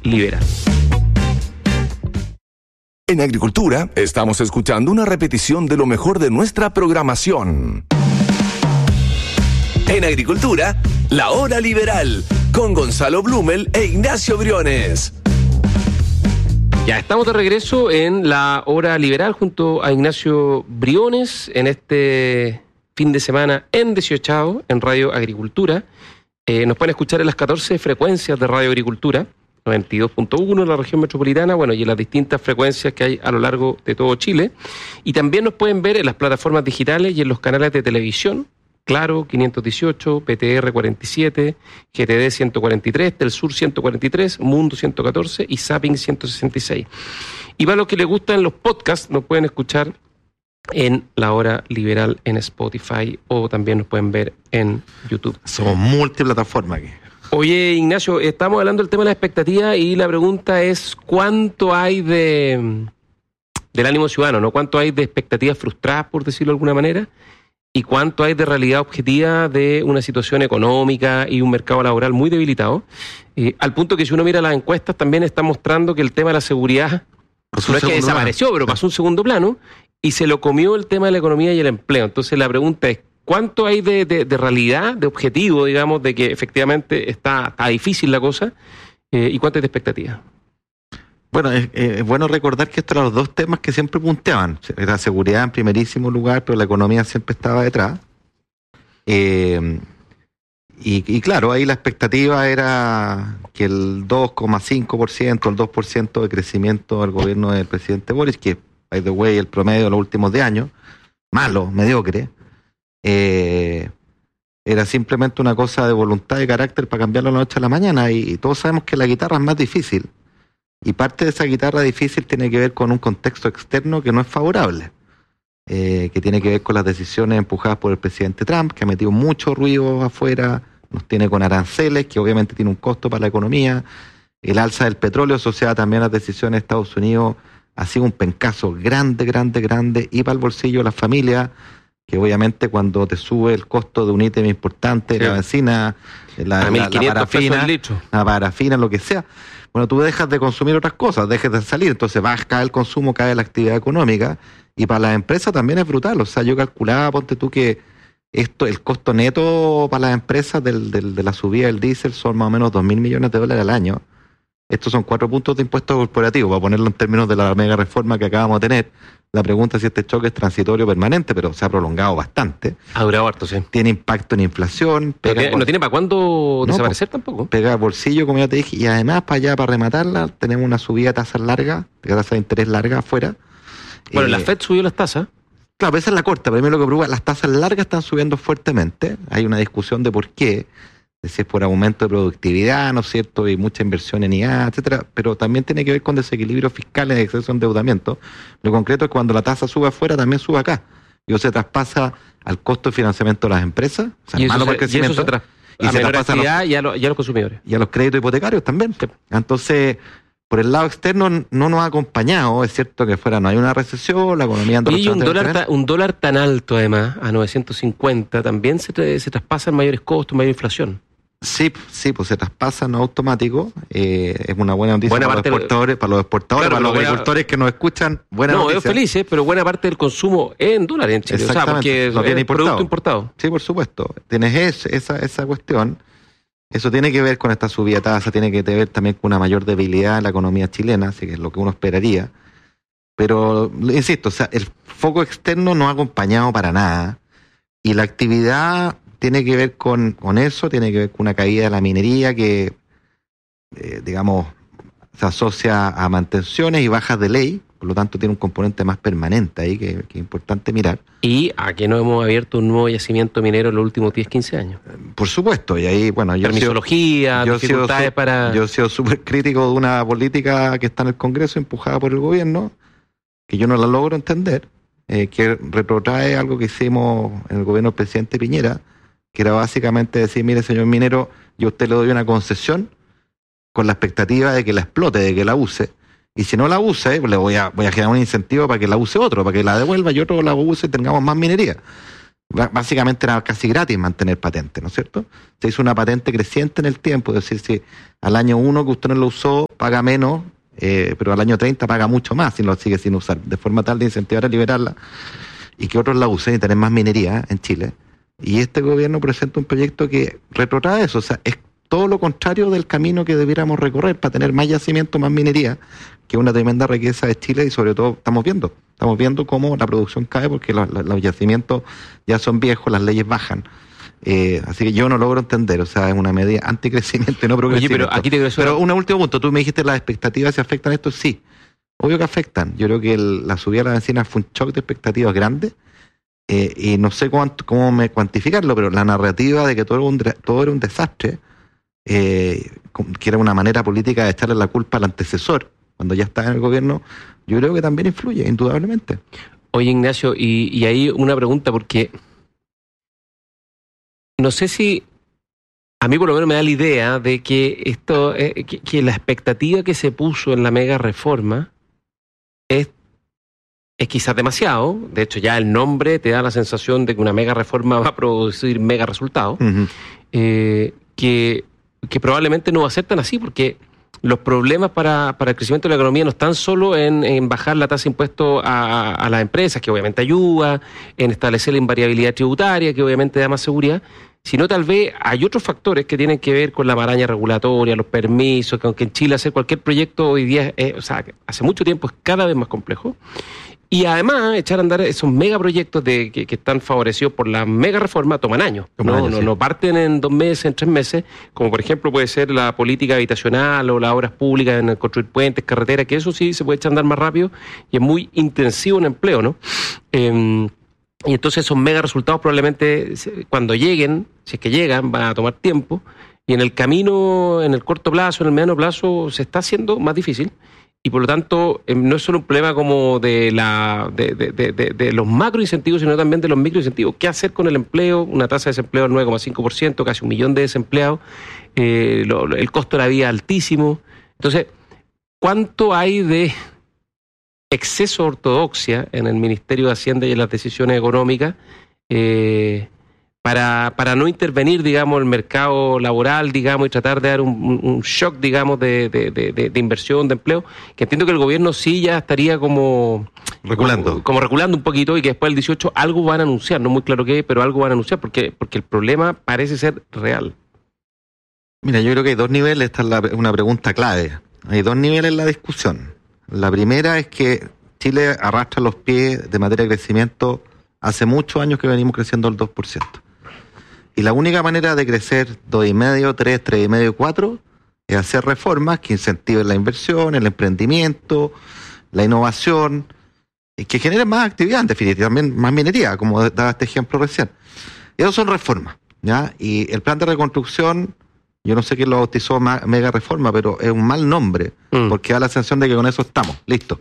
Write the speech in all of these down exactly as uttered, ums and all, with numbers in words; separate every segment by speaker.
Speaker 1: liberal.
Speaker 2: En Agricultura estamos escuchando una repetición de lo mejor de nuestra programación. En Agricultura, la hora liberal, con Gonzalo Blumel e Ignacio Briones.
Speaker 1: Ya estamos de regreso en la hora liberal junto a Ignacio Briones en este fin de semana en dieciocho en Radio Agricultura. Eh, nos pueden escuchar en las catorce frecuencias de Radio Agricultura, noventa y dos punto uno en la región metropolitana, bueno, y en las distintas frecuencias que hay a lo largo de todo Chile. Y también nos pueden ver en las plataformas digitales y en los canales de televisión, Claro, quinientos dieciocho, P T R cuarenta y siete, G T D ciento cuarenta y tres, Telsur ciento cuarenta y tres, Mundo ciento catorce y Zapping ciento sesenta y seis. Y para los que les gustan los podcasts, nos pueden escuchar en La Hora Liberal en Spotify o también nos pueden ver en YouTube.
Speaker 3: Somos multiplataformas aquí.
Speaker 1: Oye, Ignacio, estamos hablando del tema de la expectativa y la pregunta es ¿cuánto hay de del ánimo ciudadano, ¿no? ¿Cuánto hay de expectativas frustradas, por decirlo de alguna manera? ¿Y cuánto hay de realidad objetiva de una situación económica y un mercado laboral muy debilitado? Eh, al punto que si uno mira las encuestas también está mostrando que el tema de la seguridad no es que desapareció, pero pasó a un segundo plano y se lo comió el tema de la economía y el empleo. Entonces la pregunta es, ¿cuánto hay de, de, de realidad, de objetivo, digamos, de que efectivamente está, está difícil la cosa? Eh, ¿Y cuánto hay de expectativa?
Speaker 3: Bueno, es, es bueno recordar que estos eran los dos temas que siempre punteaban. La seguridad en primerísimo lugar, pero la economía siempre estaba detrás. Eh, y, y claro, ahí la expectativa era que el dos coma cinco por ciento, el dos por ciento de crecimiento del gobierno del presidente Boris, que, by the way, el promedio de los últimos diez años, malo, mediocre, eh, era simplemente una cosa de voluntad y carácter para cambiarlo de la noche a la mañana. Y, y todos sabemos que la guitarra es más difícil. Y parte de esa guitarra difícil tiene que ver con un contexto externo que no es favorable, eh, que tiene que ver con las decisiones empujadas por el presidente Trump, que ha metido mucho ruido afuera, nos tiene con aranceles, que obviamente tiene un costo para la economía, el alza del petróleo asociada también a las decisiones de Estados Unidos, ha sido un pencazo grande, grande, grande, y para el bolsillo de las familias, que obviamente cuando te sube el costo de un ítem importante, sí, la benzina, la, la, la parafina, la parafina, lo que sea, bueno, tú dejas de consumir otras cosas, dejas de salir, entonces baja, cae el consumo, cae la actividad económica, y para las empresas también es brutal. O sea, yo calculaba, ponte tú que esto, el costo neto para las empresas del, del, de la subida del diésel son más o menos dos mil millones de dólares al año. Estos son cuatro puntos de impuestos corporativos, para ponerlo en términos de la mega reforma que acabamos de tener. La pregunta es si este choque es transitorio o permanente, pero se ha prolongado bastante.
Speaker 1: Ha durado harto, sí.
Speaker 3: Tiene impacto en inflación.
Speaker 1: Pega tiene, no tiene para cuándo no, desaparecer tampoco.
Speaker 3: Pega al bolsillo, como ya te dije, y además para allá, para rematarla, tenemos una subida de tasas largas, de tasas de interés largas afuera.
Speaker 1: Bueno,
Speaker 3: eh,
Speaker 1: la Fed subió las tasas.
Speaker 3: Claro, pero esa es la corta, pero a mí lo que preocupa, las tasas largas están subiendo fuertemente. Hay una discusión de por qué. Si es por aumento de productividad, ¿no es cierto? Y mucha inversión en I A, etcétera, pero también tiene que ver con desequilibrio fiscal y exceso de endeudamiento. Lo concreto es cuando la tasa sube afuera, también sube acá. Y eso se traspasa al costo de financiamiento de las empresas, o sea,
Speaker 1: y,
Speaker 3: malo
Speaker 1: eso
Speaker 3: por
Speaker 1: se,
Speaker 3: crecimiento,
Speaker 1: y eso se, tra-
Speaker 3: y
Speaker 1: a
Speaker 3: se
Speaker 1: traspasa
Speaker 3: los,
Speaker 1: y a, lo, y a los consumidores.
Speaker 3: Y a los créditos hipotecarios también. Sí. Entonces, por el lado externo no nos ha acompañado, es cierto que fuera no hay una recesión, la economía anda.
Speaker 1: Y un dólar, ta, un dólar tan alto además, a novecientos cincuenta, también se, se traspasan mayores costos, mayor inflación.
Speaker 3: Sí, sí, pues se traspasa no automático, eh, es una buena noticia
Speaker 1: buena
Speaker 3: para, los exportadores, para los exportadores, claro, para los buena, agricultores que nos escuchan, buena
Speaker 1: no,
Speaker 3: noticia.
Speaker 1: No, felices, pero buena parte del consumo es en dólares en Chile, o sea, porque
Speaker 3: no tiene
Speaker 1: es
Speaker 3: importado.
Speaker 1: producto importado.
Speaker 3: Sí, por supuesto, tienes ese, esa, esa cuestión, eso tiene que ver con esta subida de tasa, tiene que ver también con una mayor debilidad en la economía chilena, así que es lo que uno esperaría, pero, insisto, o sea, el foco externo no ha acompañado para nada, y la actividad tiene que ver con, con eso, tiene que ver con una caída de la minería que, eh, digamos, se asocia a mantenciones y bajas de ley, por lo tanto tiene un componente más permanente ahí que, que es importante mirar.
Speaker 1: Y a que no hemos abierto un nuevo yacimiento minero en los últimos diez, quince años.
Speaker 3: Por supuesto, y ahí, bueno, yo
Speaker 1: permisología,
Speaker 3: sido,
Speaker 1: dificultades
Speaker 3: yo sido,
Speaker 1: para...
Speaker 3: Yo he sido súper crítico de una política que está en el Congreso, empujada por el gobierno, que yo no la logro entender, eh, que retrotrae algo que hicimos en el gobierno del presidente Piñera, que era básicamente decir, mire señor minero, yo a usted le doy una concesión con la expectativa de que la explote, de que la use, y si no la use, le voy a, voy a generar un incentivo para que la use otro, para que la devuelva y otro la use y tengamos más minería. básicamente era casi gratis mantener patente, ¿no es cierto? Se hizo una patente creciente en el tiempo, es decir, si al año uno que usted no lo usó, paga menos, eh, pero al año treinta paga mucho más si lo sigue sin usar, de forma tal de incentivar a liberarla y que otros la usen y tener más minería en Chile. Y este gobierno presenta un proyecto que retrotrae eso, o sea, es todo lo contrario del camino que debiéramos recorrer para tener más yacimiento, más minería, que es una tremenda riqueza de Chile y sobre todo estamos viendo, estamos viendo cómo la producción cae porque los, los yacimientos ya son viejos, las leyes bajan. Eh, así que yo no logro entender, o sea, es una medida anticrecimiento y no progresimiento.
Speaker 1: Oye, pero aquí te quiero
Speaker 3: Pero un último punto, tú me dijiste las expectativas, ¿se afectan esto? Sí, obvio que afectan. Yo creo que el, la subida de la bencina fue un shock de expectativas grande. Eh, y no sé cuánto, cómo me cuantificarlo, pero la narrativa de que todo era un, todo era un desastre, eh, que era una manera política de echarle la culpa al antecesor, cuando ya está en el gobierno, yo creo que también influye, indudablemente.
Speaker 1: Oye, Ignacio, y, y ahí una pregunta, porque no sé si, a mí por lo menos me da la idea de que esto, eh, que, que la expectativa que se puso en la mega reforma es Es quizás demasiado, de hecho ya el nombre te da la sensación de que una mega reforma va a producir mega resultados, uh-huh. eh, que, que probablemente no va a ser tan así, porque los problemas para, para el crecimiento de la economía no están solo en, en bajar la tasa de impuestos a, a las empresas, que obviamente ayuda, en establecer la invariabilidad tributaria, que obviamente da más seguridad, sino tal vez hay otros factores que tienen que ver con la maraña regulatoria, los permisos, que aunque en Chile hacer cualquier proyecto hoy día, es, o sea, hace mucho tiempo es cada vez más complejo. Y además, echar a andar esos megaproyectos de, que, que están favorecidos por la mega reforma toman años.
Speaker 3: Toman
Speaker 1: ¿no?
Speaker 3: años,
Speaker 1: no,
Speaker 3: sí.
Speaker 1: no parten en dos meses, en tres meses, como por ejemplo puede ser la política habitacional o las obras públicas en el construir puentes, carreteras, que eso sí se puede echar a andar más rápido y es muy intensivo en empleo, ¿no? Eh, y entonces esos mega resultados probablemente cuando lleguen, si es que llegan, van a tomar tiempo y en el camino, en el corto plazo, en el mediano plazo, se está haciendo más difícil. Y por lo tanto, eh, no es solo un problema como de la de, de, de, de, de los macro incentivos, sino también de los micro incentivos. ¿Qué hacer con el empleo? Una tasa de desempleo del nueve coma cinco por ciento, casi un millón de desempleados, eh, lo, el costo de la vida altísimo. Entonces, ¿cuánto hay de exceso de ortodoxia en el Ministerio de Hacienda y en las decisiones económicas eh, para, para no intervenir, digamos, el mercado laboral, digamos, y tratar de dar un, un shock, digamos, de, de, de, de inversión, de empleo, que entiendo que el gobierno sí ya estaría como
Speaker 3: reculando,
Speaker 1: como, como reculando un poquito y que después del dieciocho algo van a anunciar, no muy claro qué, pero algo van a anunciar porque, porque el problema parece ser real.
Speaker 3: Mira, yo creo que hay dos niveles, esta es la, una pregunta clave. Hay dos niveles en la discusión. La primera es que Chile arrastra los pies de materia de crecimiento hace muchos años que venimos creciendo al dos por ciento. Y la única manera de crecer dos y medio, tres, tres y medio, cuatro es hacer reformas que incentiven la inversión, el emprendimiento, la innovación, y que generen más actividad, en definitiva, también más minería, como daba este ejemplo recién. Esas son reformas, ¿ya? Y el plan de reconstrucción, yo no sé quién lo bautizó mega reforma, pero es un mal nombre, mm. porque da la sensación de que con eso estamos, listo.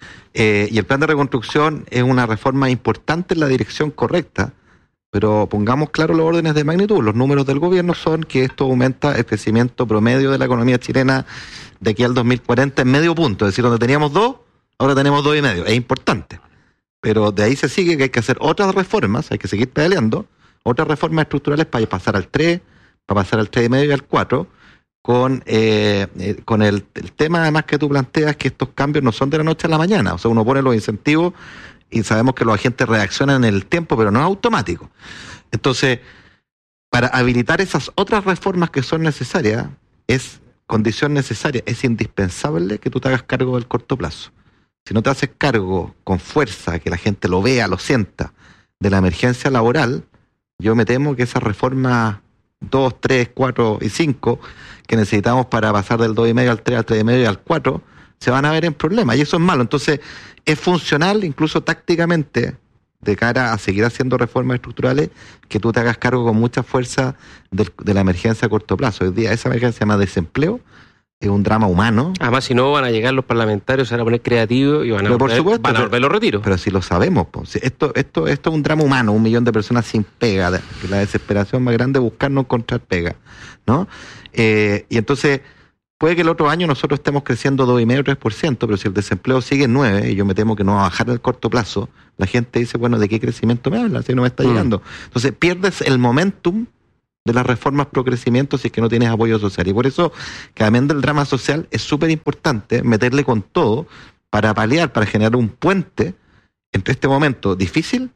Speaker 3: Eh, y el plan de reconstrucción es una reforma importante en la dirección correcta, pero pongamos claro los órdenes de magnitud. Los números del gobierno son que esto aumenta el crecimiento promedio de la economía chilena de aquí al dos mil cuarenta en medio punto. Es decir, donde teníamos dos, ahora tenemos dos y medio. Es importante. Pero de ahí se sigue que hay que hacer otras reformas, hay que seguir pedaleando, otras reformas estructurales para pasar al tres, para pasar al tres y medio y al cuatro, con, eh, eh, con el, el tema además que tú planteas que estos cambios no son de la noche a la mañana. O sea, uno pone los incentivos y sabemos que los agentes reaccionan en el tiempo, pero no es automático. Entonces, para habilitar esas otras reformas que son necesarias, es condición necesaria, es indispensable que tú te hagas cargo del corto plazo. Si no te haces cargo con fuerza, que la gente lo vea, lo sienta, de la emergencia laboral, yo me temo que esas reformas dos, tres, cuatro y cinco que necesitamos para pasar del dos y medio al tres, al tres y medio y al cuatro, se van a ver en problemas, y eso es malo. Entonces, es funcional, incluso tácticamente, de cara a seguir haciendo reformas estructurales, que tú te hagas cargo con mucha fuerza de, de la emergencia a corto plazo. Hoy día esa emergencia se llama desempleo, es un drama humano.
Speaker 1: Además, si no, van a llegar los parlamentarios, se van a poner creativos y van a,
Speaker 3: pero por
Speaker 1: volver,
Speaker 3: supuesto,
Speaker 1: van a volver los retiros.
Speaker 3: Pero si lo sabemos, pues, esto, esto, esto es un drama humano, un millón de personas sin pega, la desesperación más grande es buscar no encontrar pega, ¿no? Eh, y entonces, puede que el otro año nosotros estemos creciendo dos coma cinco, tres por ciento, pero si el desempleo sigue en nueve, y yo me temo que no va a bajar en el corto plazo, la gente dice, bueno, ¿de qué crecimiento me habla? Si no me está mm. llegando. Entonces pierdes el momentum de las reformas pro crecimiento si es que no tienes apoyo social. Y por eso, que además del drama social, es súper importante meterle con todo para paliar, para generar un puente entre este momento difícil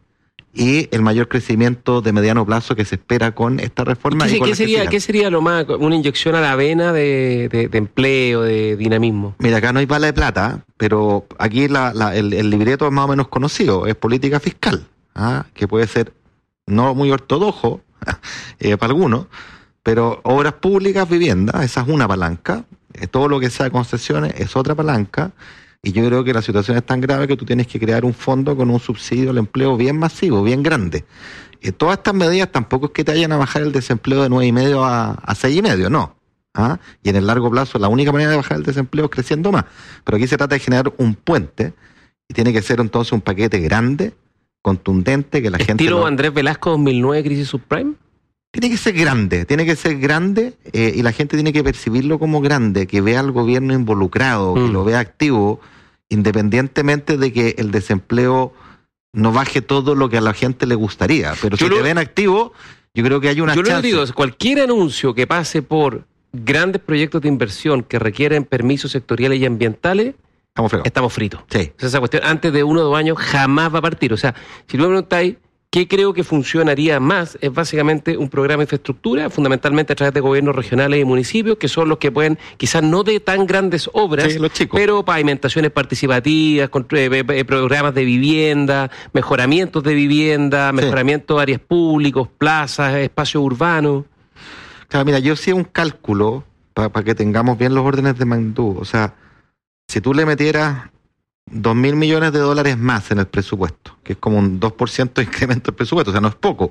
Speaker 3: y el mayor crecimiento de mediano plazo que se espera con esta reforma.
Speaker 1: ¿Qué,
Speaker 3: y con
Speaker 1: ¿qué, sería, ¿Qué sería lo más, una inyección a la vena de, de, de empleo, de dinamismo?
Speaker 3: Mira, acá no hay bala de plata, pero aquí la, la, el, el libreto es más o menos conocido, es política fiscal, ¿ah? Que puede ser no muy ortodoxo eh, para algunos, pero obras públicas, vivienda, esa es una palanca, eh, todo lo que sea concesiones es otra palanca. Y yo creo que la situación es tan grave que tú tienes que crear un fondo con un subsidio al empleo bien masivo, bien grande. Eh, todas estas medidas tampoco es que te vayan a bajar el desempleo de nueve y medio a, a seis y medio, no. ¿Ah? Y en el largo plazo la única manera de bajar el desempleo es creciendo más. Pero aquí se trata de generar un puente y tiene que ser entonces un paquete grande, contundente, que la gente...
Speaker 1: ¿Estilo
Speaker 3: lo...
Speaker 1: Andrés Velasco dos mil nueve, crisis subprime?
Speaker 3: Tiene que ser grande, tiene que ser grande eh, y la gente tiene que percibirlo como grande, que vea al gobierno involucrado, mm. que lo vea activo, independientemente de que el desempleo no baje todo lo que a la gente le gustaría. Pero yo si lo, te ven activo, yo creo que hay una
Speaker 1: yo
Speaker 3: chance.
Speaker 1: Yo lo digo, cualquier anuncio que pase por grandes proyectos de inversión que requieren permisos sectoriales y ambientales,
Speaker 3: estamos,
Speaker 1: estamos fritos.
Speaker 3: Sí.
Speaker 1: O sea, esa cuestión antes de uno o dos años jamás va a partir. O sea, si tú me preguntáis ¿qué creo que funcionaría más? Es básicamente un programa de infraestructura, fundamentalmente a través de gobiernos regionales y municipios, que son los que pueden, quizás no de tan grandes obras,
Speaker 3: sí, los chicos,
Speaker 1: pero pavimentaciones participativas, con, eh, programas de vivienda, mejoramientos de vivienda, mejoramiento sí. de áreas públicas, plazas, espacios urbanos.
Speaker 3: Claro, mira, yo hacía un cálculo para pa que tengamos bien los órdenes de magnitud. O sea, si tú le metieras dos mil millones de dólares más en el presupuesto, que es como un dos por ciento de incremento del presupuesto, o sea, no es poco.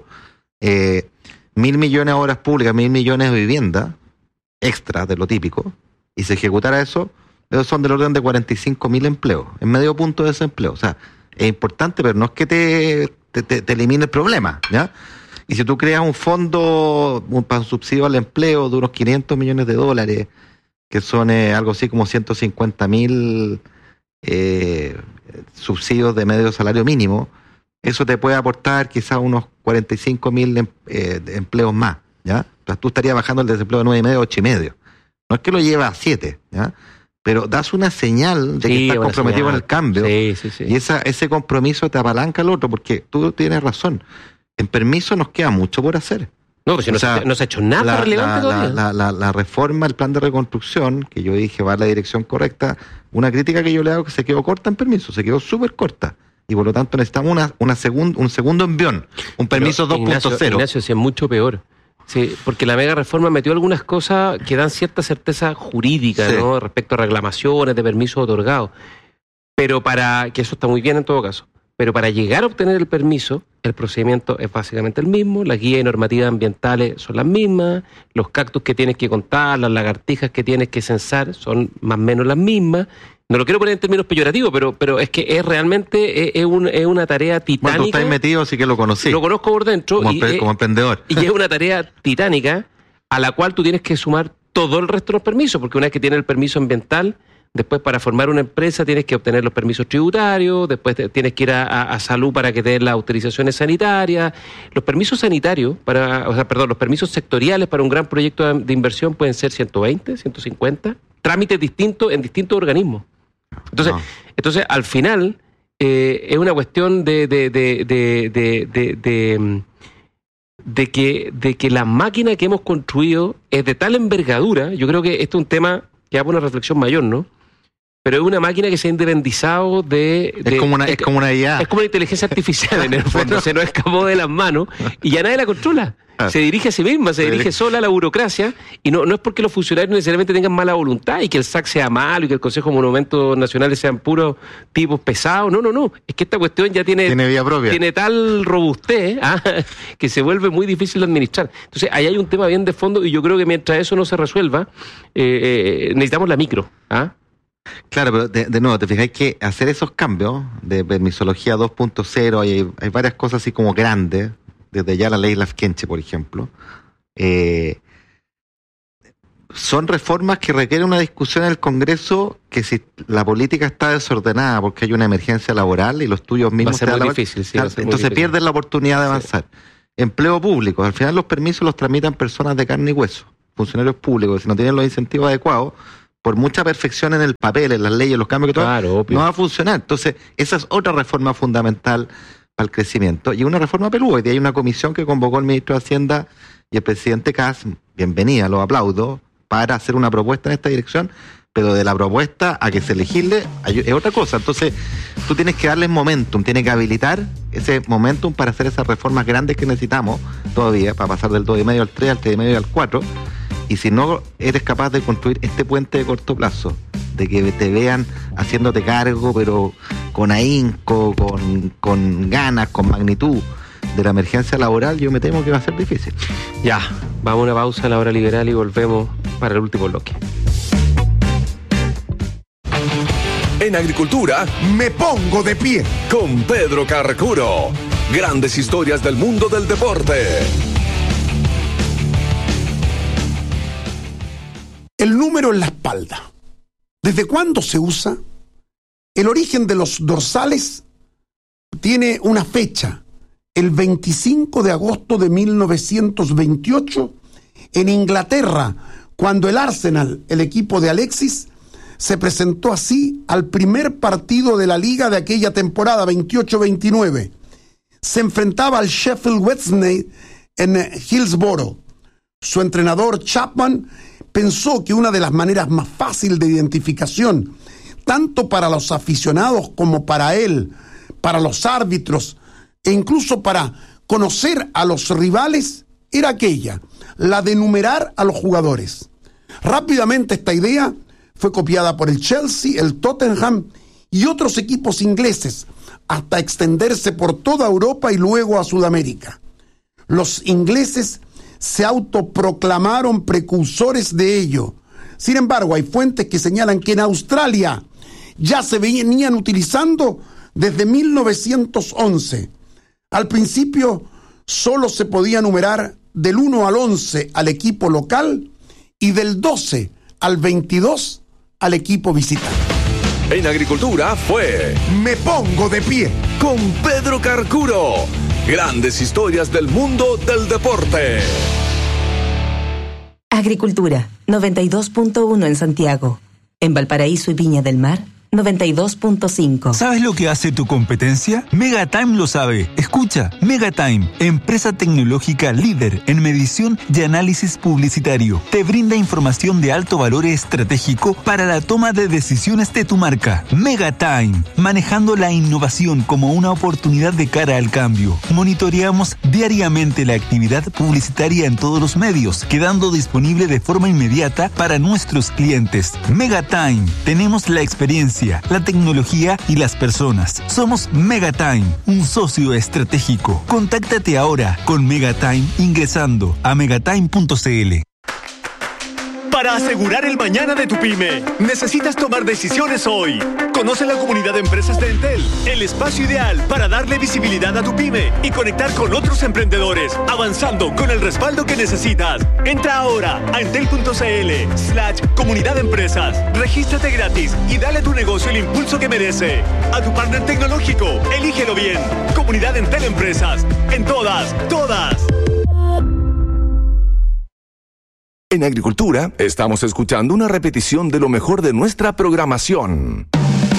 Speaker 3: Eh, mil millones de obras públicas, mil millones de vivienda extra de lo típico, y se ejecutara eso, esos son del orden de cuarenta y cinco mil empleos, en medio punto de desempleo. O sea, es importante, pero no es que te, te, te, te elimine el problema, ¿ya? Y si tú creas un fondo un, para un subsidio al empleo de unos quinientos millones de dólares, que son eh, algo así como ciento cincuenta mil Eh, subsidios de medio salario mínimo, eso te puede aportar quizás unos cuarenta y cinco mil eh, empleos más, ¿ya? Entonces tú estarías bajando el desempleo de nueve y medio a ocho y medio. No es que lo lleva a siete, ¿ya? Pero das una señal de sí, que estás comprometido con el cambio,
Speaker 1: sí, sí, sí.
Speaker 3: y esa, ese compromiso te apalanca al otro, porque tú tienes razón, en permiso nos queda mucho por hacer.
Speaker 1: No, pues si no, sea, se, no se ha hecho nada
Speaker 3: la,
Speaker 1: relevante
Speaker 3: la,
Speaker 1: todavía.
Speaker 3: La, la, la reforma, el plan de reconstrucción, que yo dije va en la dirección correcta, una crítica que yo le hago que se quedó corta en permiso, se quedó súper corta. Y por lo tanto necesitamos una, una segun, un segundo envión, un permiso dos punto cero.
Speaker 1: Ignacio, sí, es mucho peor. Sí, porque la mega reforma metió algunas cosas que dan cierta certeza jurídica, sí, ¿no? Respecto a reclamaciones de permisos otorgados. Pero para, que eso está muy bien en todo caso, pero para llegar a obtener el permiso, el procedimiento es básicamente el mismo, las guías y normativas ambientales son las mismas, los cactus que tienes que contar, las lagartijas que tienes que censar son más o menos las mismas. No lo quiero poner en términos peyorativos, pero, pero es que es realmente es, es, un, es una tarea titánica.
Speaker 3: Bueno, tú estás metido, así que lo conocí.
Speaker 1: Lo conozco por dentro.
Speaker 3: Como,
Speaker 1: y
Speaker 3: empe-
Speaker 1: es,
Speaker 3: como emprendedor.
Speaker 1: Y es una tarea titánica a la cual tú tienes que sumar todo el resto de los permisos, porque una vez que tienes el permiso ambiental, después para formar una empresa tienes que obtener los permisos tributarios, después te, tienes que ir a, a, a salud para que te den las autorizaciones sanitarias. Los permisos sanitarios, para, o sea, perdón, los permisos sectoriales para un gran proyecto de, de inversión pueden ser ciento veinte, ciento cincuenta, trámites distintos en distintos organismos. Entonces, no. entonces al final eh, es una cuestión de de de de de, de, de, de que de que la máquina que hemos construido es de tal envergadura. Yo creo que esto es un tema que da para una reflexión mayor, ¿no? Pero es una máquina que se ha independizado de... de
Speaker 3: es como una, es como una I A.
Speaker 1: Es como una inteligencia artificial en el fondo, se nos escapó de las manos y ya nadie la controla. Ah. Se dirige a sí misma, se, se dirige sola a la burocracia y no, no es porque los funcionarios necesariamente tengan mala voluntad y que el S A C sea malo y que el Consejo de Monumentos Nacionales sean puros tipos pesados. No, no, no. Es que esta cuestión ya tiene...
Speaker 3: Tiene vía propia.
Speaker 1: Tiene tal robustez ¿ah? que se vuelve muy difícil de administrar. Entonces, ahí hay un tema bien de fondo y yo creo que mientras eso no se resuelva, eh, eh, necesitamos la micro, ¿ah?
Speaker 3: Claro, pero de, de nuevo, te fijáis que hacer esos cambios de permisología dos punto cero, hay, hay varias cosas así como grandes, desde ya la ley Lafkenche, por ejemplo, eh, son reformas que requieren una discusión en el Congreso, que si la política está desordenada porque hay una emergencia laboral y los tuyos mismos...
Speaker 1: Va a ser
Speaker 3: te
Speaker 1: muy
Speaker 3: la...
Speaker 1: difícil, sí, va a ser
Speaker 3: Entonces
Speaker 1: muy difícil.
Speaker 3: pierden la oportunidad de avanzar. Sí. Empleo público. Al final los permisos los tramitan personas de carne y hueso, funcionarios públicos. Si no tienen los incentivos adecuados, por mucha perfección en el papel, en las leyes, en los cambios que todo,
Speaker 1: claro,
Speaker 3: no va a funcionar. Entonces, esa es otra reforma fundamental para el crecimiento. Y una reforma peluda. Y hay una comisión que convocó el ministro de Hacienda y el presidente Kast, bienvenida, los aplaudo, para hacer una propuesta en esta dirección, pero de la propuesta a que se legisle es otra cosa. Entonces, tú tienes que darles momentum, tienes que habilitar ese momentum para hacer esas reformas grandes que necesitamos todavía, para pasar del dos y medio al tres, al tres y medio y al cuatro. Y si no eres capaz de construir este puente de corto plazo, de que te vean haciéndote cargo, pero con ahínco, con, con ganas, con magnitud de la emergencia laboral, yo me temo que va a ser difícil.
Speaker 1: Ya, vamos a una pausa en la hora liberal y volvemos para el último bloque.
Speaker 2: En Agricultura,
Speaker 4: Me pongo de pie.
Speaker 2: con Pedro Carcuro. Grandes historias del mundo del deporte.
Speaker 4: El número en la espalda. ¿Desde cuándo se usa? El origen de los dorsales tiene una fecha. El veinticinco de agosto de mil novecientos veintiocho, en Inglaterra, cuando el Arsenal, el equipo de Alexis, se presentó así al primer partido de la liga de aquella temporada, veintiocho veintinueve. Se enfrentaba al Sheffield Wednesday en Hillsborough. Su entrenador Chapman pensó que una de las maneras más fáciles de identificación, tanto para los aficionados como para él, para los árbitros e incluso para conocer a los rivales, era aquella, la de numerar a los jugadores. Rápidamente esta idea fue copiada por el Chelsea, el Tottenham y otros equipos ingleses, hasta extenderse por toda Europa y luego a Sudamérica. Los ingleses se autoproclamaron precursores de ello. Sin embargo, hay fuentes que señalan que en Australia ya se venían utilizando desde mil novecientos once. Al principio solo se podía numerar del uno al once al equipo local y del doce al veintidós al equipo visitante.
Speaker 2: En Agricultura fue
Speaker 4: Me pongo de pie.
Speaker 2: con Pedro Carcuro. Grandes historias del mundo del deporte.
Speaker 5: Agricultura, noventa y dos punto uno en Santiago. En Valparaíso y Viña del Mar, noventa y dos punto cinco.
Speaker 6: ¿Sabes lo que hace tu competencia? Megatime lo sabe. Escucha, Megatime, empresa tecnológica líder en medición y análisis publicitario. Te brinda información de alto valor estratégico para la toma de decisiones de tu marca. Megatime, manejando la innovación como una oportunidad de cara al cambio. Monitoreamos diariamente la actividad publicitaria en todos los medios, quedando disponible de forma inmediata para nuestros clientes. Megatime, tenemos la experiencia, la tecnología y las personas. Somos Megatime, un socio estratégico. Contáctate ahora con Megatime ingresando a megatime punto c l.
Speaker 7: Para asegurar el mañana de tu pyme, necesitas tomar decisiones hoy. Conoce la comunidad de empresas de Entel, el espacio ideal para darle visibilidad a tu pyme y conectar con otros emprendedores, avanzando con el respaldo que necesitas. Entra ahora a entel.cl slash comunidad de empresas. Regístrate gratis y dale a tu negocio el impulso que merece. A tu partner tecnológico, elígelo bien. Comunidad Entel Empresas. En todas, todas.
Speaker 2: En Agricultura, estamos escuchando una repetición de lo mejor de nuestra programación.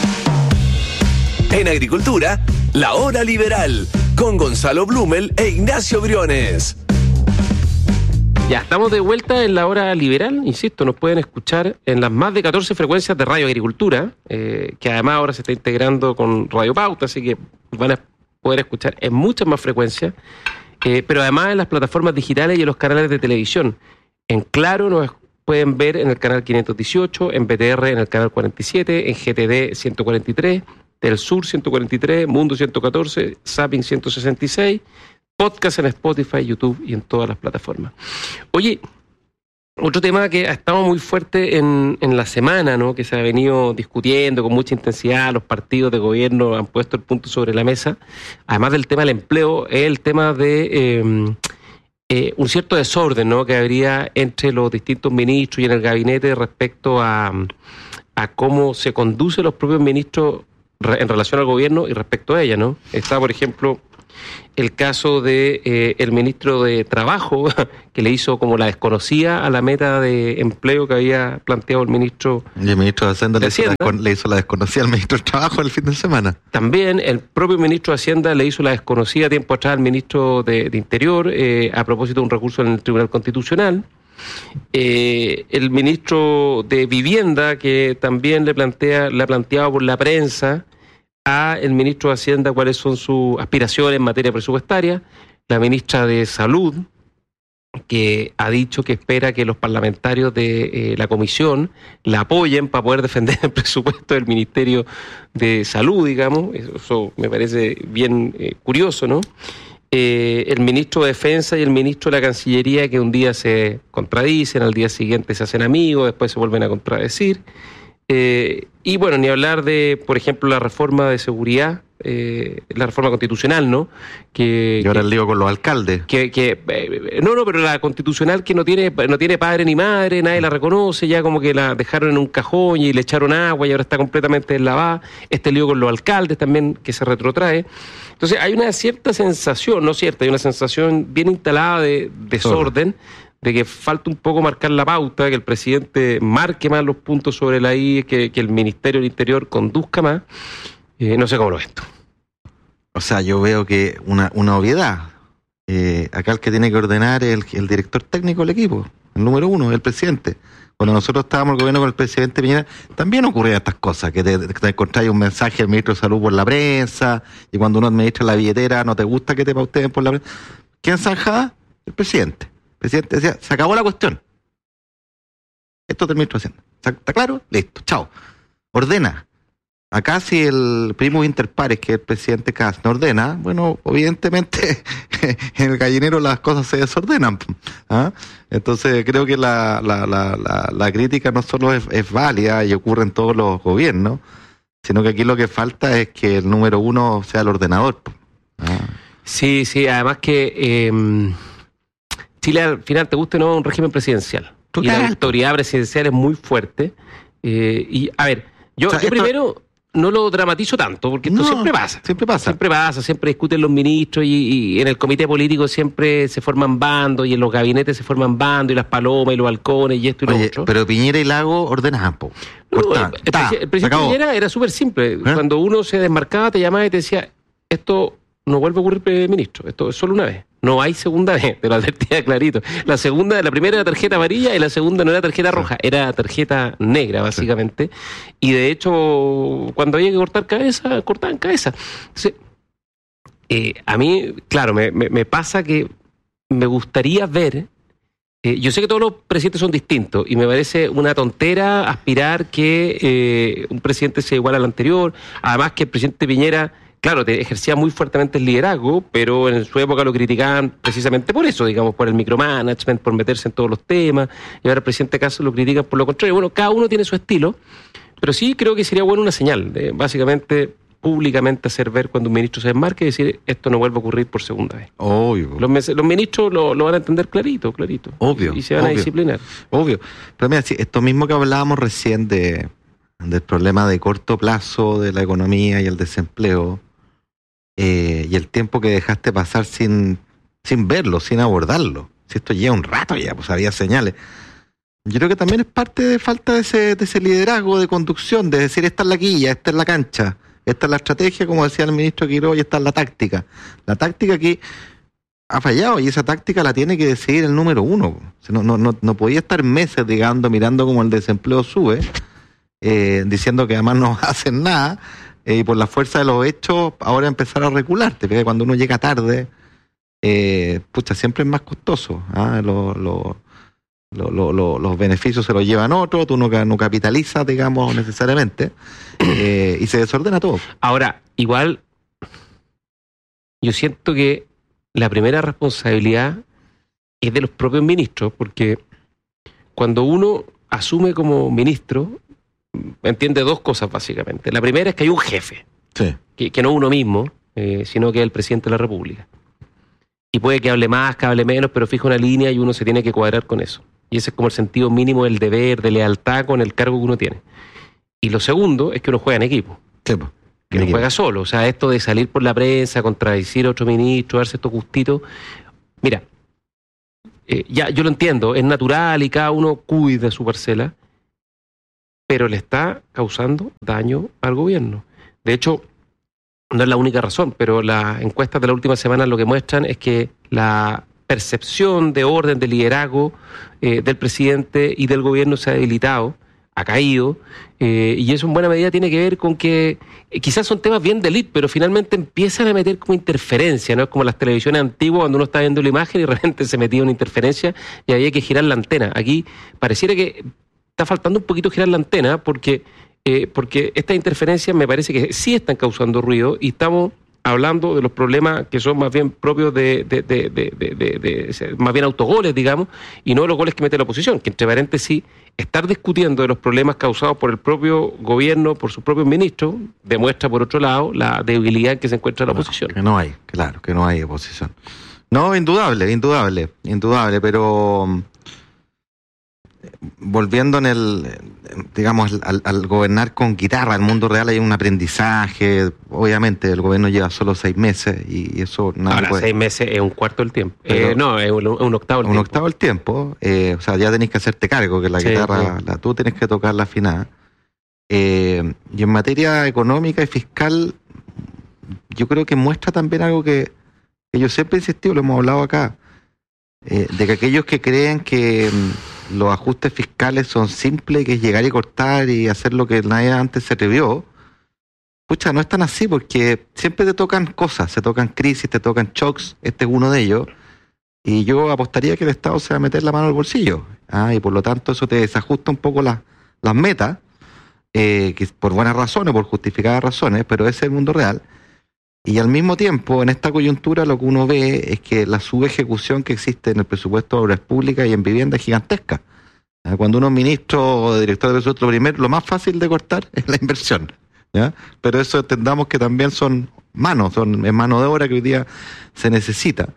Speaker 2: En Agricultura, la hora liberal, con Gonzalo Blumel e Ignacio Briones.
Speaker 1: Ya, estamos de vuelta en la hora liberal. Insisto, nos pueden escuchar en las más de catorce frecuencias de Radio Agricultura, eh, que además ahora se está integrando con Radio Pauta, así que van a poder escuchar en muchas más frecuencias, eh, pero además en las plataformas digitales y en los canales de televisión. En Claro nos pueden ver en el canal quinientos dieciocho, en B T R en el canal cuarenta y siete, en G T D ciento cuarenta y tres, Telsur ciento cuarenta y tres, Mundo ciento catorce, Zapping ciento sesenta y seis, podcast en Spotify, YouTube y en todas las plataformas. Oye, otro tema que ha estado muy fuerte en, en la semana, ¿no?, que se ha venido discutiendo con mucha intensidad, los partidos de gobierno han puesto el punto sobre la mesa, además del tema del empleo, es el tema de... Eh, eh, un cierto desorden, ¿no?, que habría entre los distintos ministros y en el gabinete respecto a, a cómo se conducen los propios ministros re, en relación al gobierno y respecto a ella, ¿no? Está, por ejemplo, el caso de eh, el ministro de Trabajo, que le hizo como la desconocida a la meta de empleo que había planteado el ministro.
Speaker 3: Y el ministro de Hacienda,
Speaker 1: de
Speaker 3: le,
Speaker 1: Hacienda.
Speaker 3: Hizo la, le hizo la desconocida al ministro de Trabajo el fin de semana.
Speaker 1: También el propio ministro de Hacienda le hizo la desconocida tiempo atrás al ministro de, de Interior eh, a propósito de un recurso en el Tribunal Constitucional. Eh, el ministro de Vivienda, que también le plantea, le ha planteado por la prensa a el ministro de Hacienda cuáles son sus aspiraciones en materia presupuestaria. La ministra de Salud, que ha dicho que espera que los parlamentarios de eh, la comisión la apoyen para poder defender el presupuesto del Ministerio de Salud, digamos. Eso, eso me parece bien eh, curioso, ¿no? Eh, el ministro de Defensa y el ministro de la Cancillería, que un día se contradicen, al día siguiente se hacen amigos, después se vuelven a contradecir. Eh, y bueno, ni hablar de, por ejemplo, la reforma de seguridad, eh, la reforma constitucional, ¿no? Que,
Speaker 3: y ahora
Speaker 1: que,
Speaker 3: el lío con los alcaldes.
Speaker 1: Que, que eh, no, no, pero la constitucional que no tiene, no tiene padre ni madre, nadie la reconoce, ya como que la dejaron en un cajón y le echaron agua y ahora está completamente deslavada. Este lío con los alcaldes también que se retrotrae. Entonces hay una cierta sensación, no cierta, hay una sensación bien instalada de desorden, de que falta un poco marcar la pauta, que el presidente marque más los puntos sobre la I, que, que el Ministerio del Interior conduzca más. Eh, no sé cómo lo ves tú.
Speaker 3: O sea, yo veo que una, una obviedad. Eh, acá el que tiene que ordenar es el, el director técnico del equipo, el número uno, el presidente. Cuando nosotros estábamos en el gobierno con el presidente Piñera, también ocurrían estas cosas, que te, te encontráis un mensaje del ministro de Salud por la prensa, y cuando uno administra la billetera no te gusta que te pauten por la prensa. ¿Quién zanjaba? El presidente. El presidente decía, se acabó la cuestión. Esto es del ministro de Hacienda. ¿Está claro? Listo, chao. Ordena. Acá si el primo inter pares, que es el presidente Kast, no ordena, bueno, evidentemente en el gallinero las cosas se desordenan. ¿Ah? Entonces creo que la, la, la, la, la crítica no solo es, es válida y ocurre en todos los gobiernos, sino que aquí lo que falta es que el número uno sea el ordenador. ¿Ah?
Speaker 1: Sí, sí, además que eh, Chile al final, te guste o no, un régimen presidencial.
Speaker 3: Total.
Speaker 1: Y la autoridad presidencial es muy fuerte. Eh, y a ver, yo,
Speaker 3: O sea,
Speaker 1: yo
Speaker 3: esto...
Speaker 1: primero no lo dramatizo tanto, porque esto
Speaker 3: no,
Speaker 1: siempre pasa.
Speaker 3: Siempre pasa.
Speaker 1: Siempre pasa, siempre discuten los ministros y, y en el comité político siempre se forman bandos y en los gabinetes se forman bandos y las palomas y los balcones y esto y lo
Speaker 3: Oye,
Speaker 1: otro.
Speaker 3: pero Piñera y Lago ordenaban, po.
Speaker 1: No,
Speaker 3: Cortaban.
Speaker 1: el,
Speaker 3: Ta,
Speaker 1: el, el presidente Piñera era súper simple.
Speaker 3: ¿Eh?
Speaker 1: Cuando uno se desmarcaba, te llamaba y te decía, esto no vuelve a ocurrir, ministro, esto es solo una vez. No hay segunda vez, te lo advertía clarito. La segunda, la primera era tarjeta amarilla y la segunda no era tarjeta roja, era tarjeta negra, básicamente. Sí. Y de hecho, cuando había que cortar cabeza, cortaban cabeza. Entonces, eh, a mí, claro, me, me, me pasa que me gustaría ver. Eh, yo sé que todos los presidentes son distintos y me parece una tontera aspirar que eh, un presidente sea igual al anterior. Además que el presidente Piñera, claro, te ejercía muy fuertemente el liderazgo, pero en su época lo criticaban precisamente por eso, digamos, por el micromanagement, por meterse en todos los temas, y ahora el presidente Kast lo critican por lo contrario. Bueno, cada uno tiene su estilo, pero sí creo que sería bueno una señal, de básicamente públicamente hacer ver cuando un ministro se desmarque y decir, esto no vuelve a ocurrir por segunda vez.
Speaker 3: Obvio.
Speaker 1: Los, los ministros lo, lo van a entender clarito, clarito.
Speaker 3: Obvio.
Speaker 1: Y se van
Speaker 3: obvio,
Speaker 1: a disciplinar.
Speaker 3: Obvio. Pero mira, esto mismo que hablábamos recién de del problema de corto plazo de la economía y el desempleo, Eh, y el tiempo que dejaste pasar sin, sin verlo, sin abordarlo. Si esto lleva un rato ya, pues había señales. Yo creo que también es parte de falta de ese, de ese liderazgo de conducción, de decir, esta es la quilla, esta es la cancha, esta es la estrategia, como decía el ministro Quiroga, y esta es la táctica. La táctica aquí ha fallado y esa táctica la tiene que decidir el número uno. O sea, no, no, no, no podía estar meses, digamos, mirando cómo el desempleo sube, eh, diciendo que además no hacen nada, y por la fuerza de los hechos, ahora empezar a recularte, porque cuando uno llega tarde, eh, pucha, siempre es más costoso. ¿Ah? Lo, lo, lo, lo, lo, los beneficios se los llevan otros, tú no, no capitalizas, digamos, necesariamente, eh, y se desordena todo.
Speaker 1: Ahora, igual, yo siento que la primera responsabilidad es de los propios ministros, porque cuando uno asume como ministro, entiende dos cosas básicamente. La primera es que hay un jefe,
Speaker 3: sí.
Speaker 1: que, que no uno mismo, eh, sino que es el presidente de la República. y puede que hable más, que hable menos, pero fija una línea y uno se tiene que cuadrar con eso. Y ese es como el sentido mínimo del deber, de lealtad con el cargo que uno tiene. Y lo segundo es que uno juega en equipo.
Speaker 3: Sí, pues.
Speaker 1: Que no juega solo. O sea, esto de salir por la prensa, contradecir a otro ministro, darse estos gustitos. Mira, eh, ya yo lo entiendo, es natural y cada uno cuida su parcela, pero le está causando daño al gobierno. De hecho, no es la única razón, pero las encuestas de la última semana lo que muestran es que la percepción de orden, de liderazgo eh, del presidente y del gobierno se ha debilitado, ha caído, eh, y eso en buena medida tiene que ver con que eh, quizás son temas bien de élite, pero finalmente empiezan a meter como interferencia, ¿no? Es como las televisiones antiguas cuando uno está viendo la imagen y de repente se metía una interferencia y había que girar la antena. Aquí pareciera que está faltando un poquito girar la antena porque, eh, porque estas interferencias me parece que sí están causando ruido y estamos hablando de los problemas que son más bien propios de, de, de, de, de, de, de más bien autogoles, digamos, y no de los goles que mete la oposición, que entre paréntesis, estar discutiendo de los problemas causados por el propio gobierno, por sus propios ministros, demuestra por otro lado la debilidad en que se encuentra la oposición.
Speaker 3: No, que no hay, claro, que no hay oposición. No, indudable, indudable, indudable, pero volviendo en el, digamos, al, al gobernar con guitarra, el mundo real hay un aprendizaje, obviamente el gobierno lleva solo seis meses y eso...
Speaker 1: Ahora, puede... seis meses es un cuarto del tiempo, eh, no, es un, un octavo del
Speaker 3: un
Speaker 1: tiempo. Un
Speaker 3: octavo del tiempo, eh, o sea, ya tenés que hacerte cargo, que la sí, guitarra, sí. La, tú tenés que tocar la afinada. Eh, y en materia económica y fiscal, yo creo que muestra también algo que, que yo siempre he insistido, lo hemos hablado acá, eh, de que aquellos que creen que los ajustes fiscales son simples, que es llegar y cortar y hacer lo que nadie antes se atrevió. Pucha, no es tan así, porque siempre te tocan cosas, se tocan crisis, te tocan shocks, este es uno de ellos, y yo apostaría que el Estado se va a meter la mano al bolsillo, ¿ah? Y por lo tanto eso te desajusta un poco las, las metas, eh, que por buenas razones, por justificadas razones, pero ese es el mundo real. Y al mismo tiempo, en esta coyuntura, lo que uno ve es que la subejecución que existe en el presupuesto de obras públicas y en vivienda es gigantesca. Cuando uno es ministro o director de presupuesto, lo primero, lo más fácil de cortar es la inversión, ¿ya? Pero eso entendamos que también son manos, son es mano de obra que hoy día se necesita.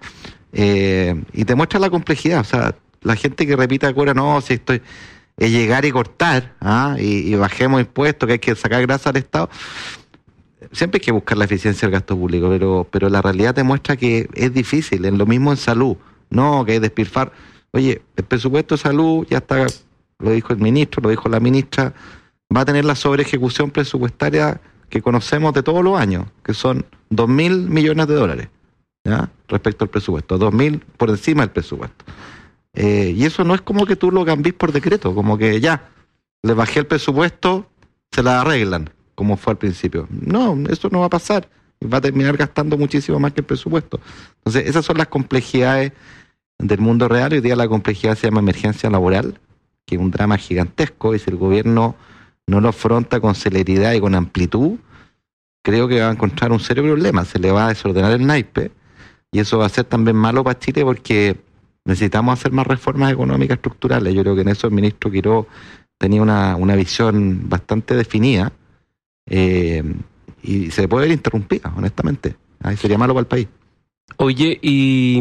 Speaker 3: Eh, y te muestra la complejidad. O sea, la gente que repite ahora, no, si estoy es llegar y cortar, ¿ah? y, y bajemos impuestos, que hay que sacar grasa al Estado. Siempre hay que buscar la eficiencia del gasto público, pero pero la realidad te muestra que es difícil. En lo mismo en salud, no, que hay despilfar. Oye, el presupuesto de salud ya está, lo dijo el ministro, lo dijo la ministra, va a tener la sobreejecución presupuestaria que conocemos de todos los años, que son dos mil millones de dólares, ¿ya? Respecto al presupuesto, dos mil por encima del presupuesto. Eh, y eso no es como que tú lo cambies por decreto, como que ya, le bajé el presupuesto, se la arreglan, como fue al principio. No, eso no va a pasar. Va a terminar gastando muchísimo más que el presupuesto. Entonces, esas son las complejidades del mundo real. Hoy día la complejidad se llama emergencia laboral, que es un drama gigantesco, y si el gobierno no lo afronta con celeridad y con amplitud, creo que va a encontrar un serio problema. Se le va a desordenar el naipe, y eso va a ser también malo para Chile porque necesitamos hacer más reformas económicas estructurales. Yo creo que en eso el ministro Quiró tenía una, una visión bastante definida, Eh, y se puede ver interrumpida, honestamente. Ahí sería malo para el país.
Speaker 1: Oye, y,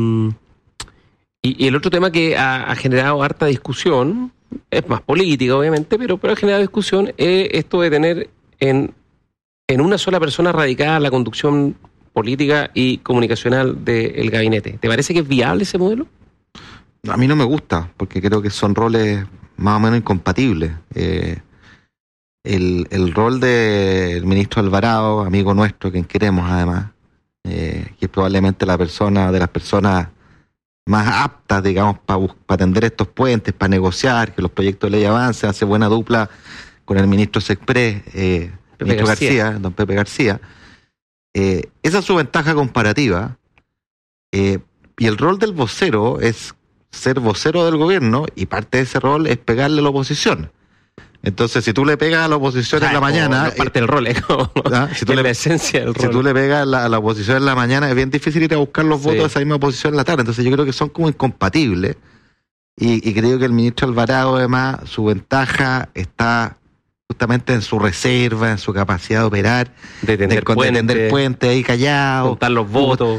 Speaker 1: y, y el otro tema que ha, ha generado harta discusión, es más política obviamente, pero, pero ha generado discusión, es esto de tener en, en una sola persona radicada la conducción política y comunicacional del gabinete. ¿Te parece que es viable ese modelo?
Speaker 3: A mí no me gusta, porque creo que son roles más o menos incompatibles. Eh, El, el rol del ministro Alvarado, amigo nuestro, quien queremos además, eh, que es probablemente la persona de las personas más aptas, digamos, para pa atender estos puentes, para negociar, que los proyectos de ley avancen, hace buena dupla con el ministro Sexpress, eh, ministro García. García, don Pepe García. Eh, esa es su ventaja comparativa, eh, y el rol del vocero es ser vocero del gobierno, y parte de ese rol es pegarle a la oposición. Entonces, si tú le pegas a la oposición, o sea, en la mañana...
Speaker 1: No parte del rol, es como ¿ah? si tú le, la esencia del rol.
Speaker 3: Si tú le pegas a la, a la oposición en la mañana, es bien difícil ir a buscar los sí. votos de esa misma oposición en la tarde. Entonces, yo creo que son como incompatibles. Y, y creo que el ministro Alvarado, además, su ventaja está justamente en su reserva, en su capacidad de operar.
Speaker 1: De tener
Speaker 3: puente. De tender puente ahí callado.
Speaker 1: Contar los votos.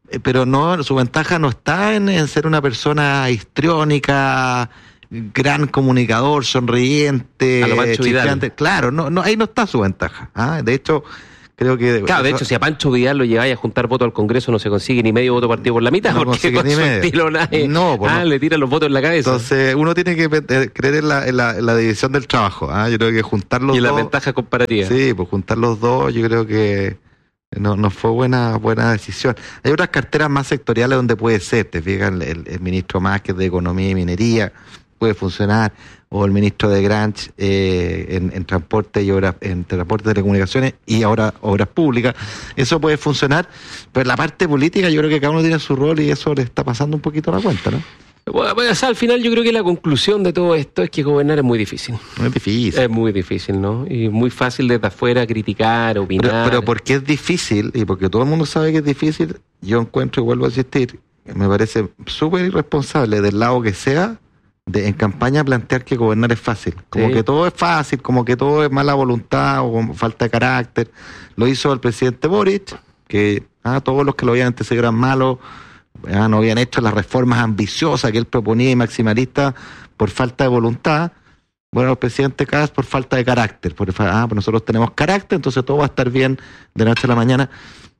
Speaker 3: eh, pero no, su ventaja no está en, en ser una persona histriónica, gran comunicador, sonriente,
Speaker 1: a lo Pancho Vidal.
Speaker 3: Claro, no, no, ahí no está su ventaja. ¿ah? De hecho, creo que...
Speaker 1: Claro, de hecho, si a Pancho Vidal lo lleváis a juntar votos al Congreso, no se consigue ni medio voto partido por la mitad,
Speaker 3: no
Speaker 1: porque con
Speaker 3: ni
Speaker 1: su
Speaker 3: medio.
Speaker 1: estilo nadie,
Speaker 3: no, pues
Speaker 1: ah,
Speaker 3: no.
Speaker 1: le tiran los votos en la cabeza.
Speaker 3: Entonces, uno tiene que creer en la, en la, en la división del trabajo. ¿ah? Yo creo que juntar los
Speaker 1: y
Speaker 3: dos...
Speaker 1: la ventaja comparativa.
Speaker 3: Sí, pues juntar los dos, yo creo que no, no fue buena buena decisión. Hay otras carteras más sectoriales donde puede ser, te fijas, el, el, el ministro Márquez de Economía y Minería puede funcionar, o el ministro de Granch eh, en, en transporte y obras, en transporte de telecomunicaciones y ahora obras públicas. Eso puede funcionar, pero en la parte política yo creo que cada uno tiene su rol y eso le está pasando un poquito la cuenta, ¿no?
Speaker 1: Bueno, o sea, al final yo creo que la conclusión de todo esto es que gobernar es muy difícil.
Speaker 3: Es difícil.
Speaker 1: Es muy difícil, ¿no? Y muy fácil desde afuera criticar, opinar.
Speaker 3: Pero, pero porque es difícil y porque todo el mundo sabe que es difícil, yo encuentro y vuelvo a insistir, me parece súper irresponsable del lado que sea de en campaña plantear que gobernar es fácil. Como
Speaker 1: sí.
Speaker 3: que todo es fácil, como que todo es mala voluntad o como falta de carácter. Lo hizo el presidente Boric, que ah, todos los que lo habían antecedido eran malos, ah, no habían hecho las reformas ambiciosas que él proponía y maximalistas por falta de voluntad. Bueno, el presidente Kast por falta de carácter. Por, ah, pues nosotros tenemos carácter, entonces todo va a estar bien de noche a la mañana.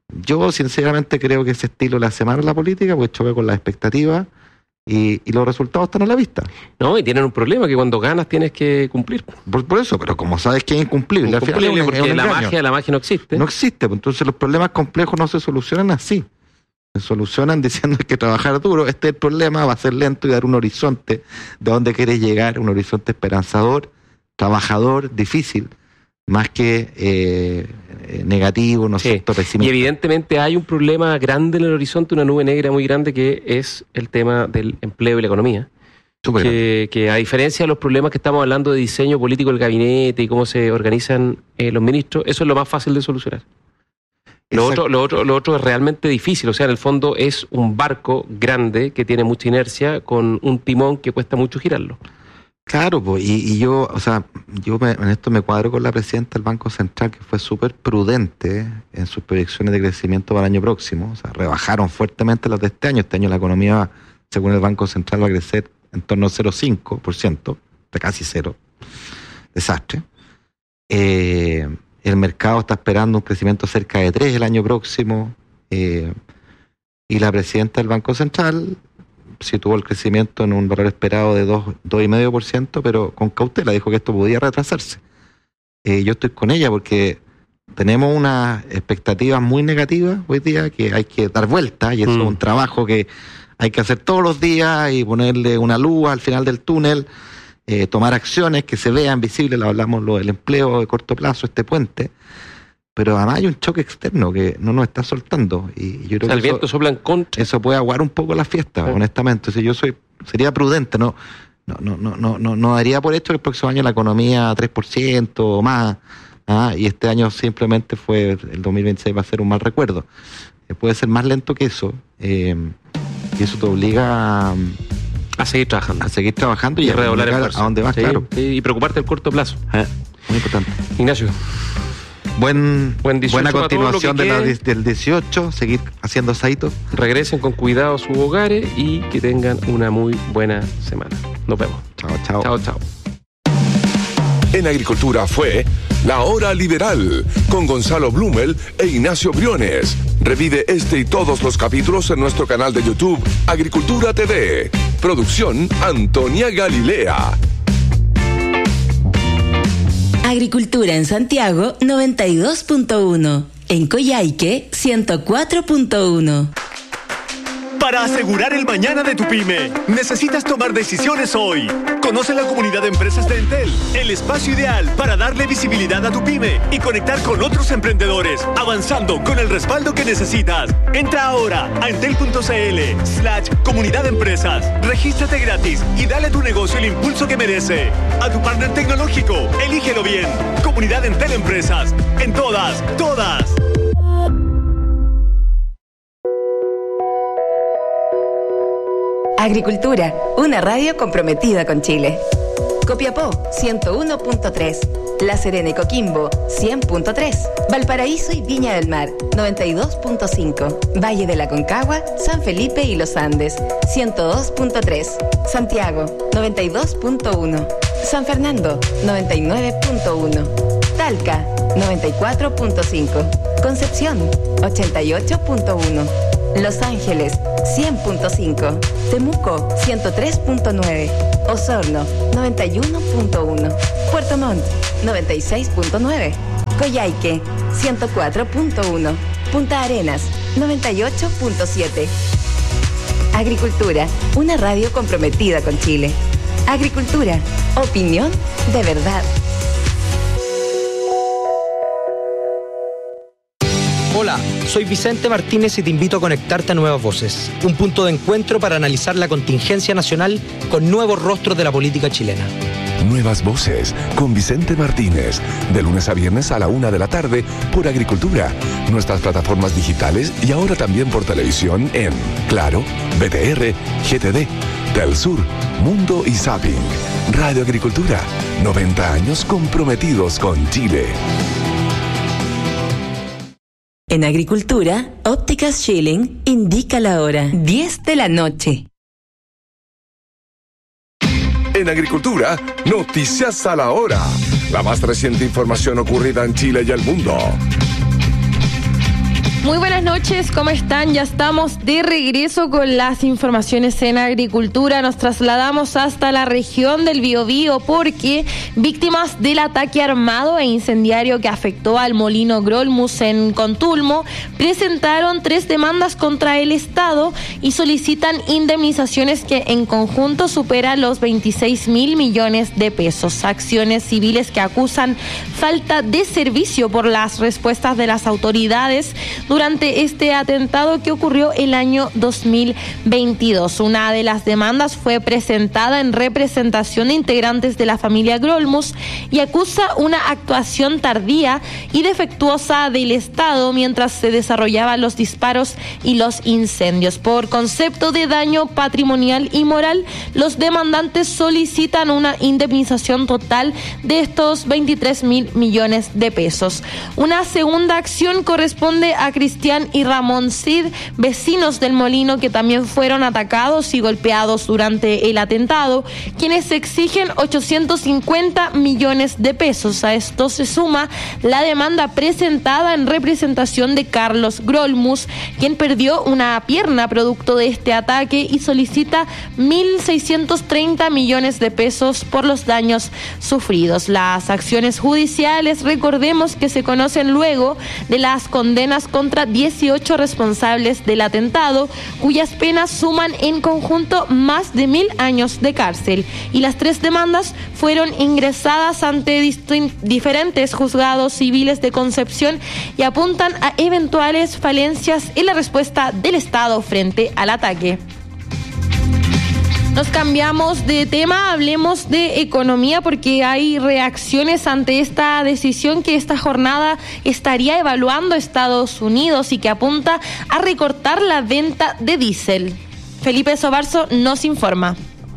Speaker 3: Yo sinceramente creo que ese estilo le hace mal a la política, porque choca con las expectativas. Y, y los resultados están a la vista.
Speaker 1: No, y tienen un problema, que cuando ganas tienes que cumplir.
Speaker 3: Por, por eso, pero como sabes que es incumplible,
Speaker 1: incumplible
Speaker 3: al final es un,
Speaker 1: porque
Speaker 3: es un
Speaker 1: la
Speaker 3: engaño.
Speaker 1: magia, la magia no existe.
Speaker 3: No existe, pues entonces los problemas complejos no se solucionan así. Se solucionan diciendo que hay que trabajar duro. Este es el problema, va a ser lento y dar un horizonte de dónde quieres llegar, un horizonte esperanzador, trabajador, difícil, más que eh, negativo, no sé,
Speaker 1: sí.
Speaker 3: pesimista.
Speaker 1: Y evidentemente hay un problema grande en el horizonte, una nube negra muy grande, que es el tema del empleo y la economía. Que, que a diferencia de los problemas que estamos hablando de diseño político del gabinete y cómo se organizan eh, los ministros, eso es lo más fácil de solucionar. Lo otro, lo, otro, lo otro es realmente difícil, o sea, en el fondo es un barco grande que tiene mucha inercia con un timón que cuesta mucho girarlo.
Speaker 3: Claro, pues, y, y yo, o sea, yo me, en esto me cuadro con la presidenta del Banco Central, que fue súper prudente en sus proyecciones de crecimiento para el año próximo. O sea, rebajaron fuertemente las de este año. Este año la economía, según el Banco Central, va a crecer en torno al cero coma cinco por ciento, de casi cero. Desastre. Eh, el mercado está esperando un crecimiento cerca de tres el año próximo. Eh, y la presidenta del Banco Central situó el crecimiento en un valor esperado de dos coma cinco por ciento, pero con cautela, dijo que esto podía retrasarse. Eh, yo estoy con ella porque tenemos unas expectativas muy negativas hoy día que hay que dar vuelta, y eso mm. es un trabajo que hay que hacer todos los días y ponerle una luz al final del túnel, eh, tomar acciones que se vean visibles, lo hablamos lo del empleo de corto plazo, este puente. Pero además hay un choque externo que no nos está soltando. Y yo creo
Speaker 1: o sea, el
Speaker 3: que
Speaker 1: viento
Speaker 3: eso,
Speaker 1: sopla en contra.
Speaker 3: Eso puede aguar un poco la fiesta, sí. honestamente. O sea, yo soy, sería prudente, no, no, no, no, no, no, no daría por hecho que el próximo año la economía tres por ciento o más, ¿ah? Y este año simplemente fue, el dos mil veintiséis va a ser un mal recuerdo. Eh, puede ser más lento que eso, eh, y eso te obliga a,
Speaker 1: a seguir trabajando.
Speaker 3: A seguir trabajando y, y
Speaker 1: a redoblar esfuerzo.
Speaker 3: A dónde vas,
Speaker 1: sí,
Speaker 3: claro.
Speaker 1: Sí, y preocuparte del corto plazo.
Speaker 3: Eh, muy importante.
Speaker 1: Ignacio.
Speaker 3: Buen,
Speaker 1: Buen
Speaker 3: buena continuación de la, del dieciocho, seguir haciendo saitos.
Speaker 1: Regresen con cuidado a sus hogares y que tengan una muy buena semana. Nos vemos.
Speaker 3: Chao, chao.
Speaker 1: Chao, chao.
Speaker 2: En Agricultura fue La Hora Liberal con Gonzalo Blumel e Ignacio Briones. Revive este y todos los capítulos en nuestro canal de YouTube Agricultura T V. Producción Antonia Galilea.
Speaker 5: Agricultura en Santiago noventa y dos punto uno. En Coyhaique ciento cuatro punto uno.
Speaker 7: Para asegurar el mañana de tu pyme, necesitas tomar decisiones hoy. Conoce la comunidad de empresas de Entel, el espacio ideal para darle visibilidad a tu pyme y conectar con otros emprendedores, avanzando con el respaldo que necesitas. Entra ahora a entel.cl slash comunidad de empresas. Regístrate gratis y dale a tu negocio el impulso que merece. A tu partner tecnológico, elígelo bien. Comunidad Entel Empresas. En todas, todas.
Speaker 5: Agricultura, una radio comprometida con Chile. Copiapó ciento uno punto tres, La Serena y Coquimbo cien punto tres, Valparaíso y Viña del Mar noventa y dos punto cinco, Valle de la Concagua, San Felipe y Los Andes ciento dos punto tres, Santiago noventa y dos punto uno, San Fernando noventa y nueve punto uno, Talca noventa y cuatro punto cinco, Concepción ochenta y ocho punto uno, Los Ángeles cien punto cinco, Temuco ciento tres punto nueve, Osorno noventa y uno punto uno, Puerto Montt noventa y seis punto nueve, Coyhaique ciento cuatro punto uno, Punta Arenas noventa y ocho punto siete. Agricultura, una radio comprometida con Chile. Agricultura, opinión de verdad.
Speaker 8: Hola, soy Vicente Martínez y te invito a conectarte a Nuevas Voces, un punto de encuentro para analizar la contingencia nacional con nuevos rostros de la política chilena.
Speaker 2: Nuevas Voces con Vicente Martínez, de lunes a viernes a la una de la tarde por Agricultura, nuestras plataformas digitales y ahora también por televisión en Claro, B T R, G T D, Telsur, Mundo y Zapping. Radio Agricultura, noventa años comprometidos con Chile.
Speaker 5: En Agricultura, Ópticas Schilling indica la hora, diez de la noche.
Speaker 2: En Agricultura, noticias a la hora. La más reciente información ocurrida en Chile y el mundo.
Speaker 9: Muy buenas noches, ¿cómo están? Ya estamos de regreso con las informaciones en Agricultura. Nos trasladamos hasta la región del Biobío porque víctimas del ataque armado e incendiario que afectó al molino Grolmus en Contulmo presentaron tres demandas contra el Estado y solicitan indemnizaciones que en conjunto superan los veintiséis mil millones de pesos. Acciones civiles que acusan falta de servicio por las respuestas de las autoridades durante este atentado que ocurrió el año dos mil veintidós. Una de las demandas fue presentada en representación de integrantes de la familia Grolmus y acusa una actuación tardía y defectuosa del Estado mientras se desarrollaban los disparos y los incendios. Por concepto de daño patrimonial y moral, los demandantes solicitan una indemnización total de estos veintitrés mil millones de pesos. Una segunda acción corresponde a Cristian y Ramón Cid, vecinos del molino que también fueron atacados y golpeados durante el atentado, quienes exigen ochocientos cincuenta millones de pesos. A esto se suma la demanda presentada en representación de Carlos Grolmus, quien perdió una pierna producto de este ataque y solicita mil seiscientos treinta millones de pesos por los daños sufridos. Las acciones judiciales, recordemos que se conocen luego de las condenas contra dieciocho responsables del atentado, cuyas penas suman en conjunto más de mil años de cárcel. Y las tres demandas fueron ingresadas ante distin- diferentes juzgados civiles de Concepción y apuntan a eventuales falencias en la respuesta del Estado frente al ataque. Nos cambiamos de tema, hablemos de economía porque hay reacciones ante esta decisión que esta jornada estaría evaluando Estados Unidos y que apunta a recortar la venta de diésel. Felipe Sobarzo nos informa.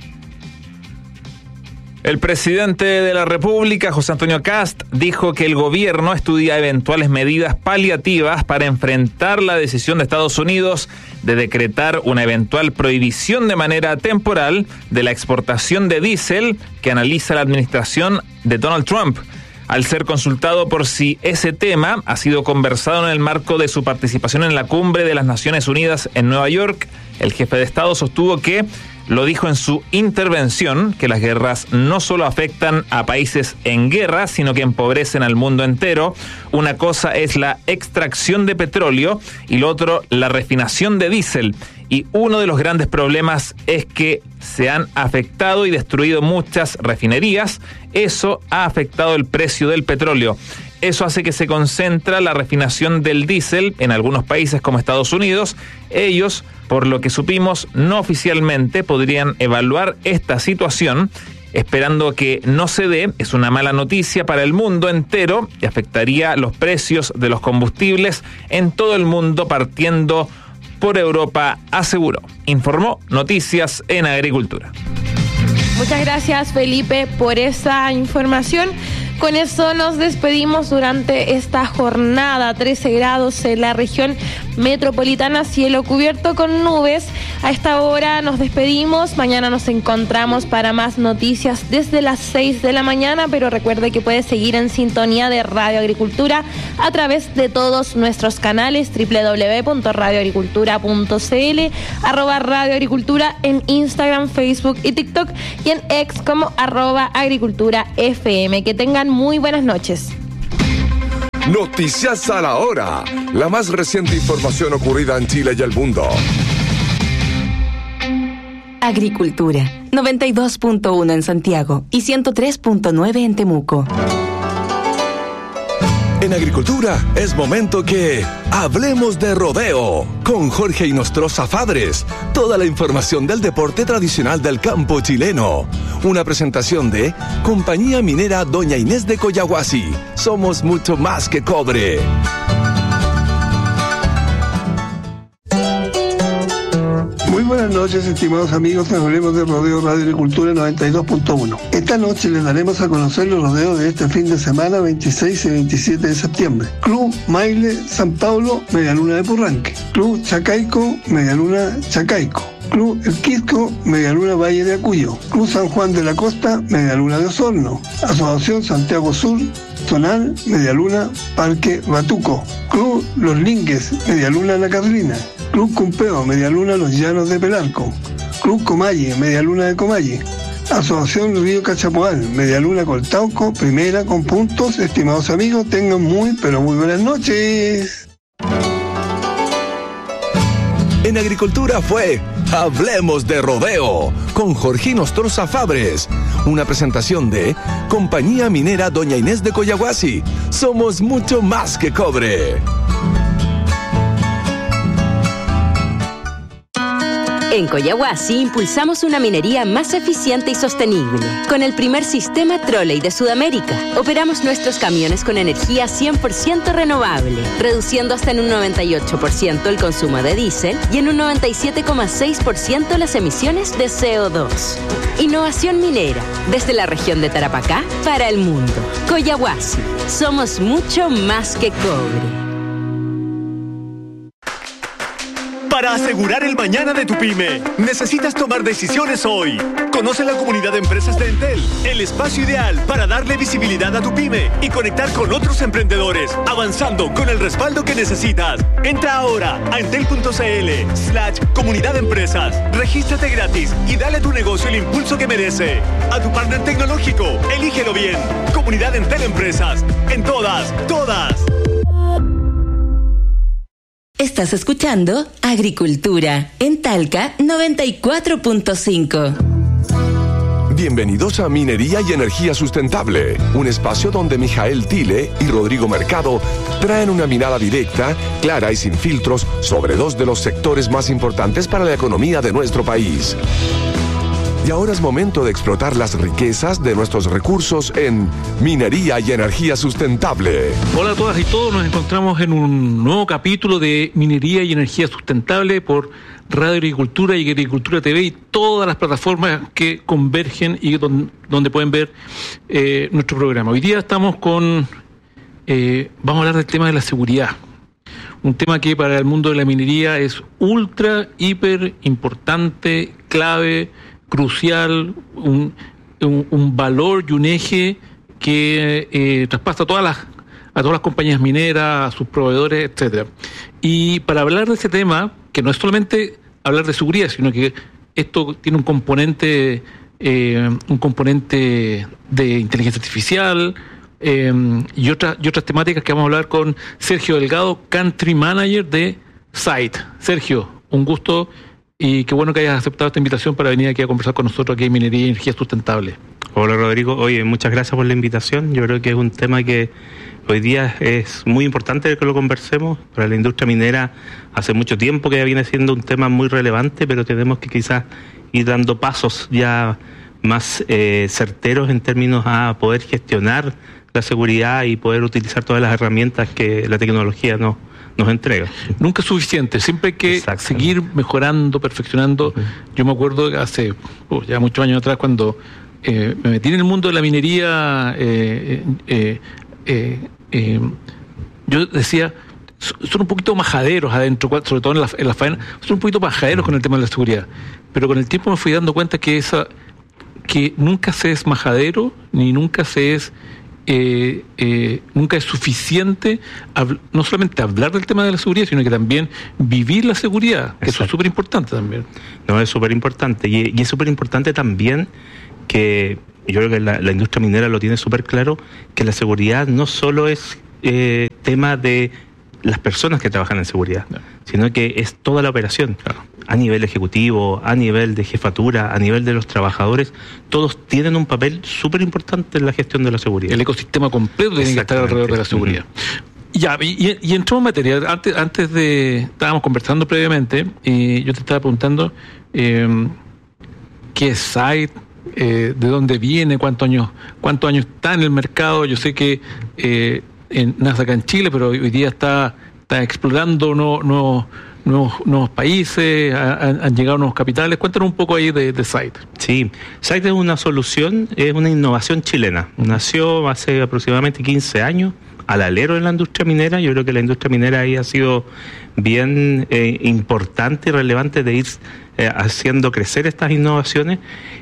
Speaker 10: El presidente de la República, José Antonio Kast, dijo que el gobierno estudia eventuales medidas paliativas para enfrentar la decisión de Estados Unidos de decretar una eventual prohibición de manera temporal de la exportación de diésel que analiza la administración de Donald Trump. Al ser consultado por si ese tema ha sido conversado en el marco de su participación en la cumbre de las Naciones Unidas en Nueva York, el jefe de Estado sostuvo que lo dijo en su intervención, que las guerras no solo afectan a países en guerra, sino que empobrecen al mundo entero. Una cosa es la extracción de petróleo y lo otro la refinación de diésel. Y uno de los grandes problemas es que se han afectado y destruido muchas refinerías. Eso ha afectado el precio del petróleo. Eso hace que se concentra la refinación del diésel en algunos países como Estados Unidos. Ellos, por lo que supimos, no oficialmente podrían evaluar esta situación, esperando que no se dé. Es una mala noticia para el mundo entero y afectaría los precios de los combustibles en todo el mundo, partiendo por Europa, aseguró. Informó Noticias en Agricultura.
Speaker 9: Muchas gracias, Felipe, por esa información. Con eso nos despedimos durante esta jornada. trece grados en la región metropolitana, cielo cubierto con nubes. A esta hora nos despedimos. Mañana nos encontramos para más noticias desde las seis de la mañana, pero recuerde que puede seguir en sintonía de Radio Agricultura a través de todos nuestros canales, doble u doble u doble u punto radio agricultura punto c l, arroba Radio Agricultura en Instagram, Facebook y TikTok, y en X como arroba Agricultura F M. Que tengan muy buenas noches.
Speaker 2: Noticias a la hora. La más reciente información ocurrida en Chile y el mundo.
Speaker 5: Agricultura, noventa y dos punto uno en Santiago y ciento tres punto nueve en Temuco.
Speaker 2: En Agricultura es momento que hablemos de rodeo con Jorge Inostroza Fabres. Toda la información del deporte tradicional del campo chileno. Una presentación de Compañía Minera Doña Inés de Collahuasi. Somos mucho más que cobre.
Speaker 11: Muy buenas noches, estimados amigos. Hablemos de Rodeo Radio Agricultura noventa y dos punto uno. Esta noche les daremos a conocer los rodeos de este fin de semana, veintiséis y veintisiete de septiembre. Club Maile San Pablo, Medialuna de Purranque. Club Chacaico, Medialuna Chacaico. Club El Quisco, Medialuna Valle de Acuyo. Club San Juan de la Costa, Medialuna de Osorno. Asociación Santiago Sur, Zonal, Medialuna Parque Batuco. Club Los Lingues, Medialuna La Carlina. Club Cumpeo, Medialuna Los Llanos de Pelarco. Club Comalle, Medialuna de Comalle. Asociación Río Cachapoal, Medialuna Coltauco, primera con puntos. Estimados amigos, tengan muy, pero muy buenas noches.
Speaker 2: En Agricultura fue Hablemos de Rodeo con Jorge Inostroza Fabres. Una presentación de Compañía Minera Doña Inés de Collahuasi. Somos mucho más que cobre.
Speaker 12: En Collahuasi impulsamos una minería más eficiente y sostenible. Con el primer sistema trolley de Sudamérica, operamos nuestros camiones con energía cien por ciento renovable, reduciendo hasta en un noventa y ocho por ciento el consumo de diésel y en un noventa y siete coma seis por ciento las emisiones de C O dos. Innovación minera, desde la región de Tarapacá para el mundo. Collahuasi, somos mucho más que cobre.
Speaker 7: Para asegurar el mañana de tu pyme, necesitas tomar decisiones hoy. Conoce la comunidad de empresas de Entel, el espacio ideal para darle visibilidad a tu pyme y conectar con otros emprendedores, avanzando con el respaldo que necesitas. Entra ahora a entel.cl slash comunidad de empresas. Regístrate gratis y dale a tu negocio el impulso que merece. A tu partner tecnológico, elígelo bien. Comunidad Entel Empresas. En todas, todas.
Speaker 5: Estás escuchando Agricultura en Talca noventa y cuatro punto cinco.
Speaker 2: Bienvenidos a Minería y Energía Sustentable, un espacio donde Mijael Tile y Rodrigo Mercado traen una mirada directa, clara y sin filtros sobre dos de los sectores más importantes para la economía de nuestro país. Y ahora es momento de explotar las riquezas de nuestros recursos en Minería y Energía Sustentable.
Speaker 13: Hola a todas y todos, nos encontramos en un nuevo capítulo de Minería y Energía Sustentable por Radio Agricultura y Agricultura T V y todas las plataformas que convergen y don, donde pueden ver eh, nuestro programa. Hoy día estamos con, eh, vamos a hablar del tema de la seguridad. Un tema que para el mundo de la minería es ultra, hiper importante, clave, crucial, un, un, un valor y un eje que eh, traspasa a todas las a todas las compañías mineras, a sus proveedores, etcétera. Y para hablar de ese tema, que no es solamente hablar de seguridad, sino que esto tiene un componente eh, un componente de inteligencia artificial eh, y otras y otras temáticas que vamos a hablar con Sergio Delgado, Country Manager de Site. Sergio, un gusto. Y qué bueno que hayas aceptado esta invitación para venir aquí a conversar con nosotros aquí en Minería y Energía Sustentable.
Speaker 14: Hola Rodrigo, oye, muchas gracias por la invitación. Yo creo que es un tema que hoy día es muy importante que lo conversemos. Para la industria minera hace mucho tiempo que ya viene siendo un tema muy relevante, pero tenemos que quizás ir dando pasos ya más eh, certeros en términos a poder gestionar la seguridad y poder utilizar todas las herramientas que la tecnología nos, nos entrega.
Speaker 13: Nunca es suficiente, siempre hay que seguir mejorando, perfeccionando. Uh-huh. Yo me acuerdo hace uh, ya muchos años atrás cuando eh, me metí en el mundo de la minería, eh, eh, eh, eh, yo decía, son un poquito majaderos adentro, sobre todo en la, en la faena, son un poquito majaderos uh-huh. con el tema de la seguridad. Pero con el tiempo me fui dando cuenta que esa que nunca se es majadero, ni nunca se es Eh, eh, nunca es suficiente hab- no solamente hablar del tema de la seguridad, sino que también vivir la seguridad, que eso es súper importante también.
Speaker 14: No, es súper importante, y, y es súper importante también que, yo creo que la, la industria minera lo tiene súper claro, que la seguridad no solo es eh, tema de las personas que trabajan en seguridad, no. sino que es toda la operación, claro. a nivel ejecutivo, a nivel de jefatura, a nivel de los trabajadores, todos tienen un papel súper importante en la gestión de la seguridad.
Speaker 13: El ecosistema completo tiene que estar alrededor de la seguridad. Uh-huh. Ya, y, y entramos en materia. Antes, antes de, estábamos conversando previamente, y yo te estaba preguntando eh, qué es Site, eh, de dónde viene, cuántos años, cuántos años está en el mercado. Yo sé que eh, en, nace acá en Chile, pero hoy día está, está explorando no, no, nuevos, nuevos países, han, han llegado nuevos capitales. Cuéntanos un poco ahí de, de Site.
Speaker 14: Sí, Site es una solución, es una innovación chilena. Nació hace aproximadamente quince años, al alero en la industria minera. Yo creo que la industria minera ahí ha sido bien eh, importante y relevante de ir eh, haciendo crecer estas innovaciones,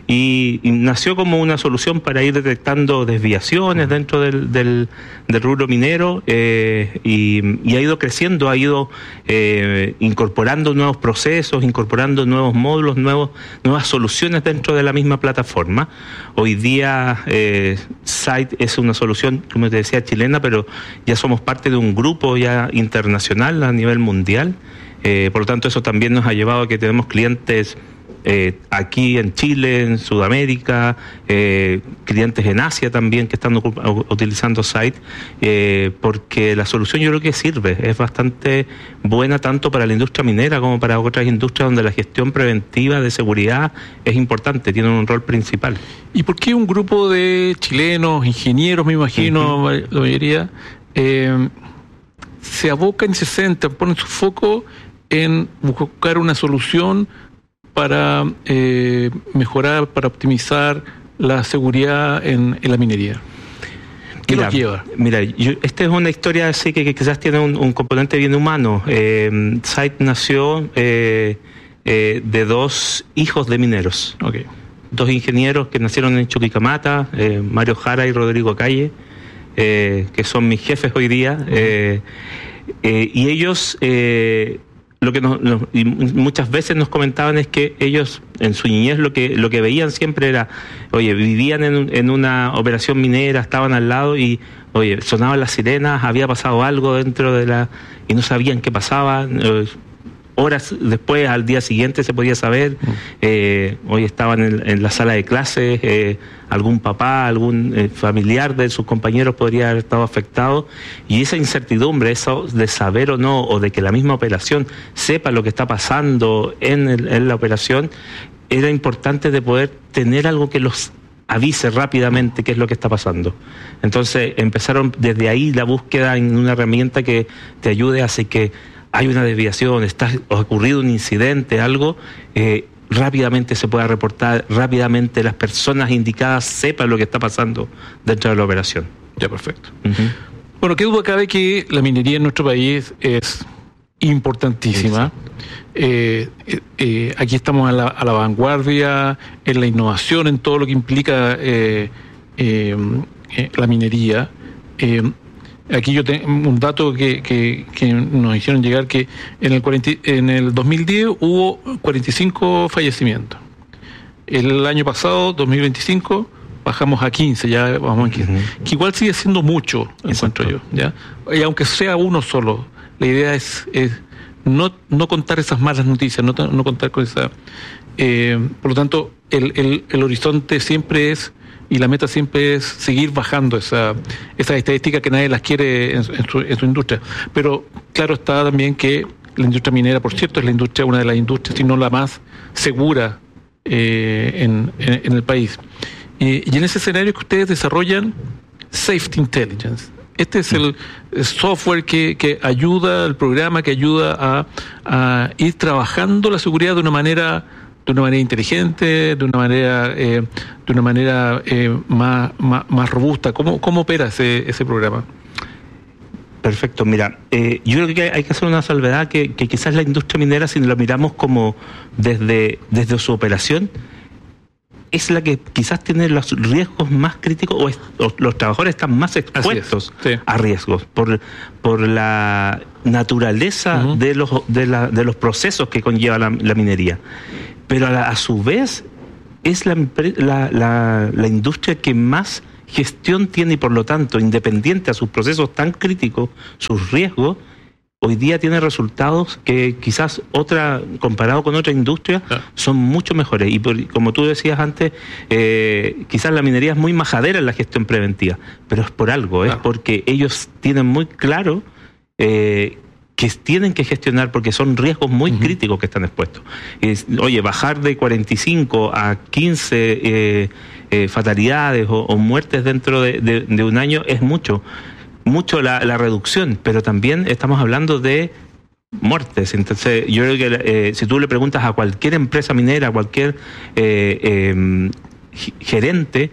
Speaker 14: y, y nació como una solución para ir detectando desviaciones dentro del, del, del rubro minero, eh, y, y ha ido creciendo, ha ido eh, incorporando nuevos procesos, incorporando nuevos módulos, nuevos, nuevas soluciones dentro de la misma plataforma. Hoy día eh, Site es una solución, como te decía, chilena, pero ya somos parte de un grupo ya internacional a nivel mundial. Eh, por lo tanto, eso también nos ha llevado a que tenemos clientes eh, aquí en Chile, en Sudamérica, eh, clientes en Asia también que están u- utilizando Site, eh, porque la solución yo creo que sirve, es bastante buena tanto para la industria minera como para otras industrias donde la gestión preventiva de seguridad es importante, tiene un rol principal.
Speaker 13: ¿Y por qué un grupo de chilenos, ingenieros, me imagino, uh-huh. la mayoría, eh, se abocan y se centran, ponen su foco en buscar una solución para eh, mejorar, para optimizar la seguridad en, en la minería? ¿Qué
Speaker 14: mira,
Speaker 13: los lleva?
Speaker 14: Mira, yo, esta es una historia así que, que quizás tiene un, un componente bien humano. Eh, Site nació eh, eh, de dos hijos de mineros.
Speaker 13: Okay.
Speaker 14: Dos ingenieros que nacieron en Chuquicamata, eh, Mario Jara y Rodrigo Calle, eh, que son mis jefes hoy día. Eh, eh, y ellos... Eh, Lo que nos, nos, y muchas veces nos comentaban es que ellos en su niñez lo que lo que veían siempre era, oye, vivían en, en una operación minera, estaban al lado y, oye, sonaban las sirenas, había pasado algo dentro de la... y no sabían qué pasaba. Eh, horas después, al día siguiente se podía saber, eh, hoy estaban en, en la sala de clases, eh, algún papá, algún eh, familiar de sus compañeros podría haber estado afectado, y esa incertidumbre, eso de saber o no, o de que la misma operación sepa lo que está pasando en, el, en la operación, era importante de poder tener algo que los avise rápidamente qué es lo que está pasando. Entonces empezaron desde ahí la búsqueda en una herramienta que te ayude a hacer que hay una desviación, está ha ocurrido un incidente, algo, eh, rápidamente se pueda reportar, rápidamente las personas indicadas sepan lo que está pasando dentro de la operación.
Speaker 13: Ya, perfecto. Uh-huh. Bueno, qué duda cabe que la minería en nuestro país es importantísima. Sí, sí. Eh, eh, aquí estamos a la, a la vanguardia en la innovación, en todo lo que implica eh, eh, eh, la minería. Eh, Aquí yo tengo un dato que, que, que nos hicieron llegar, que en el, cuarenta, en el dos mil diez hubo cuarenta y cinco fallecimientos. El año pasado, dos mil veinticinco, bajamos a quince, ya vamos a quince. Uh-huh. Que igual sigue siendo mucho, encuentro yo. ¿Ya? Y aunque sea uno solo, la idea es, es no, no contar esas malas noticias, no, no contar con esa... Eh, por lo tanto, el, el, el horizonte siempre es... y la meta siempre es seguir bajando esa, esas estadísticas que nadie las quiere en, en, su, en su industria. Pero claro está también que la industria minera, por cierto, es la industria, una de las industrias, si no la más segura eh, en, en, en el país. Y, y en ese escenario que ustedes desarrollan Safety Intelligence, Este es el software que, que ayuda, el programa que ayuda a, a ir trabajando la seguridad de una manera de una manera inteligente, de una manera eh, de una manera eh, más, más más robusta. ¿Cómo cómo opera ese ese programa?
Speaker 14: Perfecto, mira, eh, yo creo que hay que hacer una salvedad que, que quizás la industria minera, si lo miramos como desde, desde su operación, es la que quizás tiene los riesgos más críticos o, es, o los trabajadores están más expuestos sí. a riesgos por, por la naturaleza uh-huh. de, los, de, la, de los procesos que conlleva la, la minería. Pero a, la, a su vez es la, la, la, la industria que más gestión tiene y por lo tanto, independiente a sus procesos tan críticos, sus riesgos, hoy día tiene resultados que quizás otra, comparado con otra industria, ah. son mucho mejores. Y por, como tú decías antes, eh, quizás la minería es muy majadera en la gestión preventiva, pero es por algo, es ah. porque ellos tienen muy claro eh, que tienen que gestionar porque son riesgos muy uh-huh. críticos que están expuestos. Es, oye, bajar de cuarenta y cinco a quince eh, eh, fatalidades o, o muertes dentro de, de, de un año es mucho. Mucho la, la reducción, pero también estamos hablando de muertes. Entonces, yo creo que eh, si tú le preguntas a cualquier empresa minera, a cualquier eh, eh, gerente,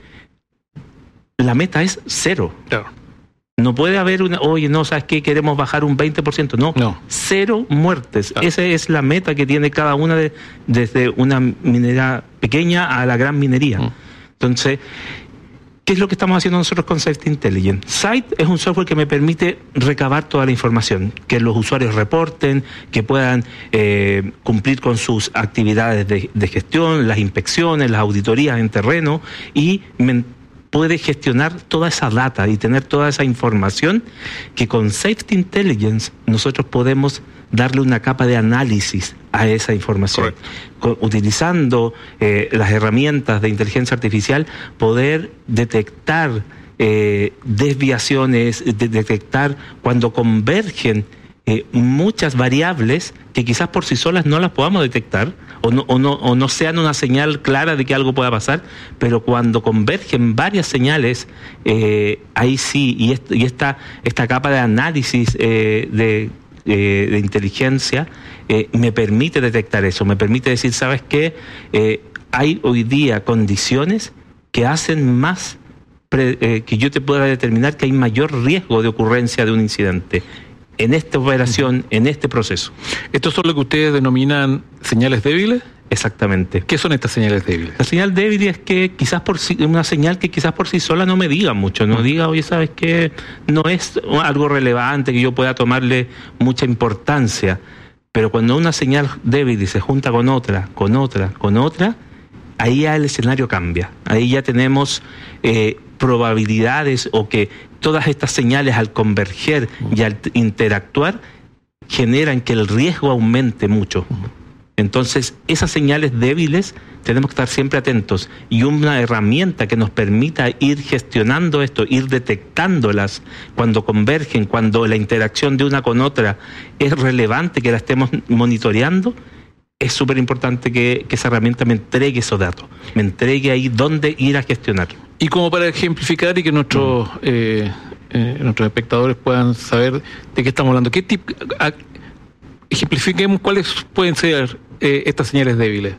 Speaker 14: la meta es cero. Claro. No puede haber una, oye, no, ¿sabes qué? Queremos bajar un veinte por ciento. No, no. Cero muertes. Claro. Esa es la meta que tiene cada una, de, desde una minera pequeña a la gran minería. Mm. Entonces, ¿qué es lo que estamos haciendo nosotros con Safety Intelligence? Site es un software que me permite recabar toda la información, que los usuarios reporten, que puedan eh, cumplir con sus actividades de, de gestión, las inspecciones, las auditorías en terreno, y me puede gestionar toda esa data y tener toda esa información que con Safety Intelligence nosotros podemos darle una capa de análisis a esa información. Co- utilizando eh, las herramientas de inteligencia artificial, poder detectar eh, desviaciones, de- detectar cuando convergen eh, muchas variables que quizás por sí solas no las podamos detectar o no, o no, o no sean una señal clara de que algo pueda pasar, pero cuando convergen varias señales, eh, ahí sí, y, est- y esta, esta capa de análisis eh, de Eh, de inteligencia eh, me permite detectar eso, me permite decir, ¿sabes qué? Eh, hay hoy día condiciones que hacen más pre, eh, que yo te pueda determinar que hay mayor riesgo de ocurrencia de un incidente en esta operación, en este proceso.
Speaker 13: ¿Estos son lo que ustedes denominan señales débiles?
Speaker 14: Exactamente.
Speaker 13: ¿Qué son estas señales débiles?
Speaker 14: La señal débil es que quizás por sí, una señal que quizás por sí sola no me diga mucho, no diga, oye, ¿sabes qué? No es algo relevante que yo pueda tomarle mucha importancia, pero cuando una señal débil se junta con otra, con otra, con otra, ahí ya el escenario cambia. Ahí ya tenemos eh, probabilidades o que todas estas señales al converger y al interactuar generan que el riesgo aumente mucho. Entonces, esas señales débiles tenemos que estar siempre atentos, y una herramienta que nos permita ir gestionando esto, ir detectándolas cuando convergen, cuando la interacción de una con otra es relevante, que la estemos monitoreando, es súper importante que, que esa herramienta me entregue esos datos, me entregue ahí dónde ir a gestionar.
Speaker 13: Y como para ejemplificar y que nuestros, mm. eh, eh, nuestros espectadores puedan saber de qué estamos hablando, ¿qué tipo... A, ejemplifiquemos cuáles pueden ser eh, estas señales débiles.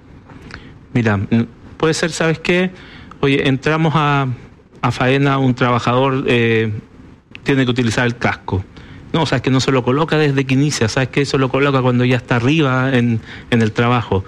Speaker 14: Mira, puede ser, ¿sabes qué? Oye, entramos a, a faena, un trabajador eh, tiene que utilizar el casco. No, sabes que no se lo coloca desde que inicia, sabes que se lo coloca cuando ya está arriba en, en el trabajo.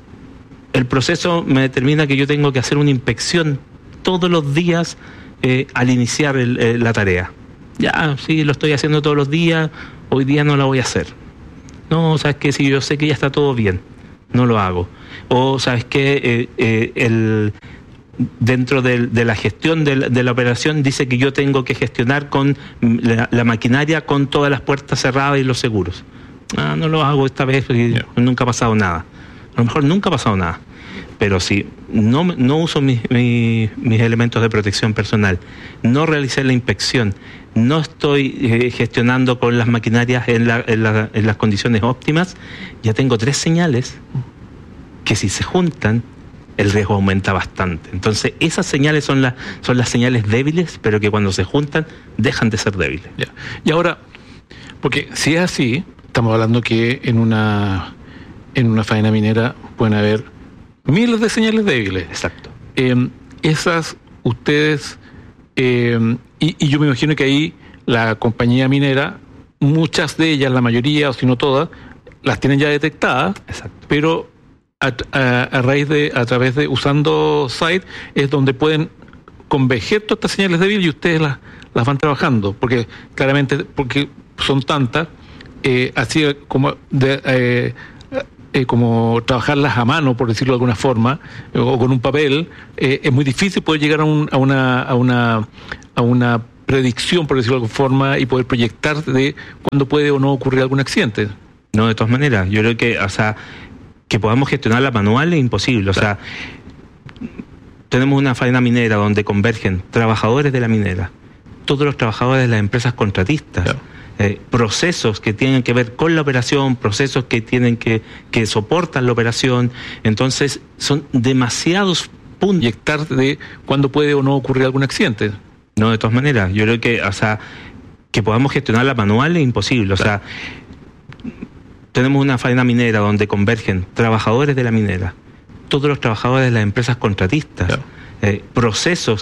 Speaker 14: El proceso me determina que yo tengo que hacer una inspección todos los días eh, al iniciar el, eh, la tarea. Ya, sí, lo estoy haciendo todos los días, hoy día no la voy a hacer. No, ¿sabes qué? Si yo sé que ya está todo bien, no lo hago. O, ¿sabes qué? Eh, eh, el, dentro de, de la gestión de la, de la operación dice que yo tengo que gestionar con la, la maquinaria con todas las puertas cerradas y los seguros. Ah, no lo hago esta vez porque yeah. nunca ha pasado nada. A lo mejor nunca ha pasado nada. Pero si no, no uso mis, mis, mis elementos de protección personal, no realicé la inspección, no estoy eh, gestionando con las maquinarias en, la, en, la, en las condiciones óptimas, ya tengo tres señales que si se juntan el riesgo aumenta bastante. Entonces, esas señales son las son las señales débiles, pero que cuando se juntan dejan de ser débiles.
Speaker 13: Ya. Y ahora, porque si es así, estamos hablando que en una en una faena minera pueden haber miles de señales débiles.
Speaker 14: Exacto.
Speaker 13: Eh, esas ustedes, eh, y, y yo me imagino que ahí la compañía minera, muchas de ellas, la mayoría, o si no todas, las tienen ya detectadas.
Speaker 14: Exacto.
Speaker 13: Pero A, a, a raíz de, a través de, usando Site, es donde pueden converger todas estas señales débiles y ustedes las, las van trabajando, porque claramente, porque son tantas, eh, así como, de, eh, eh, como trabajarlas a mano, por decirlo de alguna forma, eh, o con un papel, eh, es muy difícil poder llegar a, un, a, una, a, una, a una predicción, por decirlo de alguna forma, y poder proyectar de cuándo puede o no ocurrir algún accidente.
Speaker 14: No, de todas maneras, yo creo que, o sea, que podamos gestionar la manual es imposible. O sea, tenemos una faena minera donde convergen trabajadores de la minera, todos los trabajadores de las empresas contratistas, claro. eh, procesos que tienen que ver con la operación, procesos que tienen que, que soportan la operación. Entonces, son demasiados puntos.
Speaker 13: Proyectar de cuándo puede o no ocurrir algún accidente.
Speaker 14: No, de todas maneras, yo creo que, o sea, que podamos gestionar la manual es imposible. O claro. sea, tenemos una faena minera donde convergen trabajadores de la minera, todos los trabajadores de las empresas contratistas, claro. eh, procesos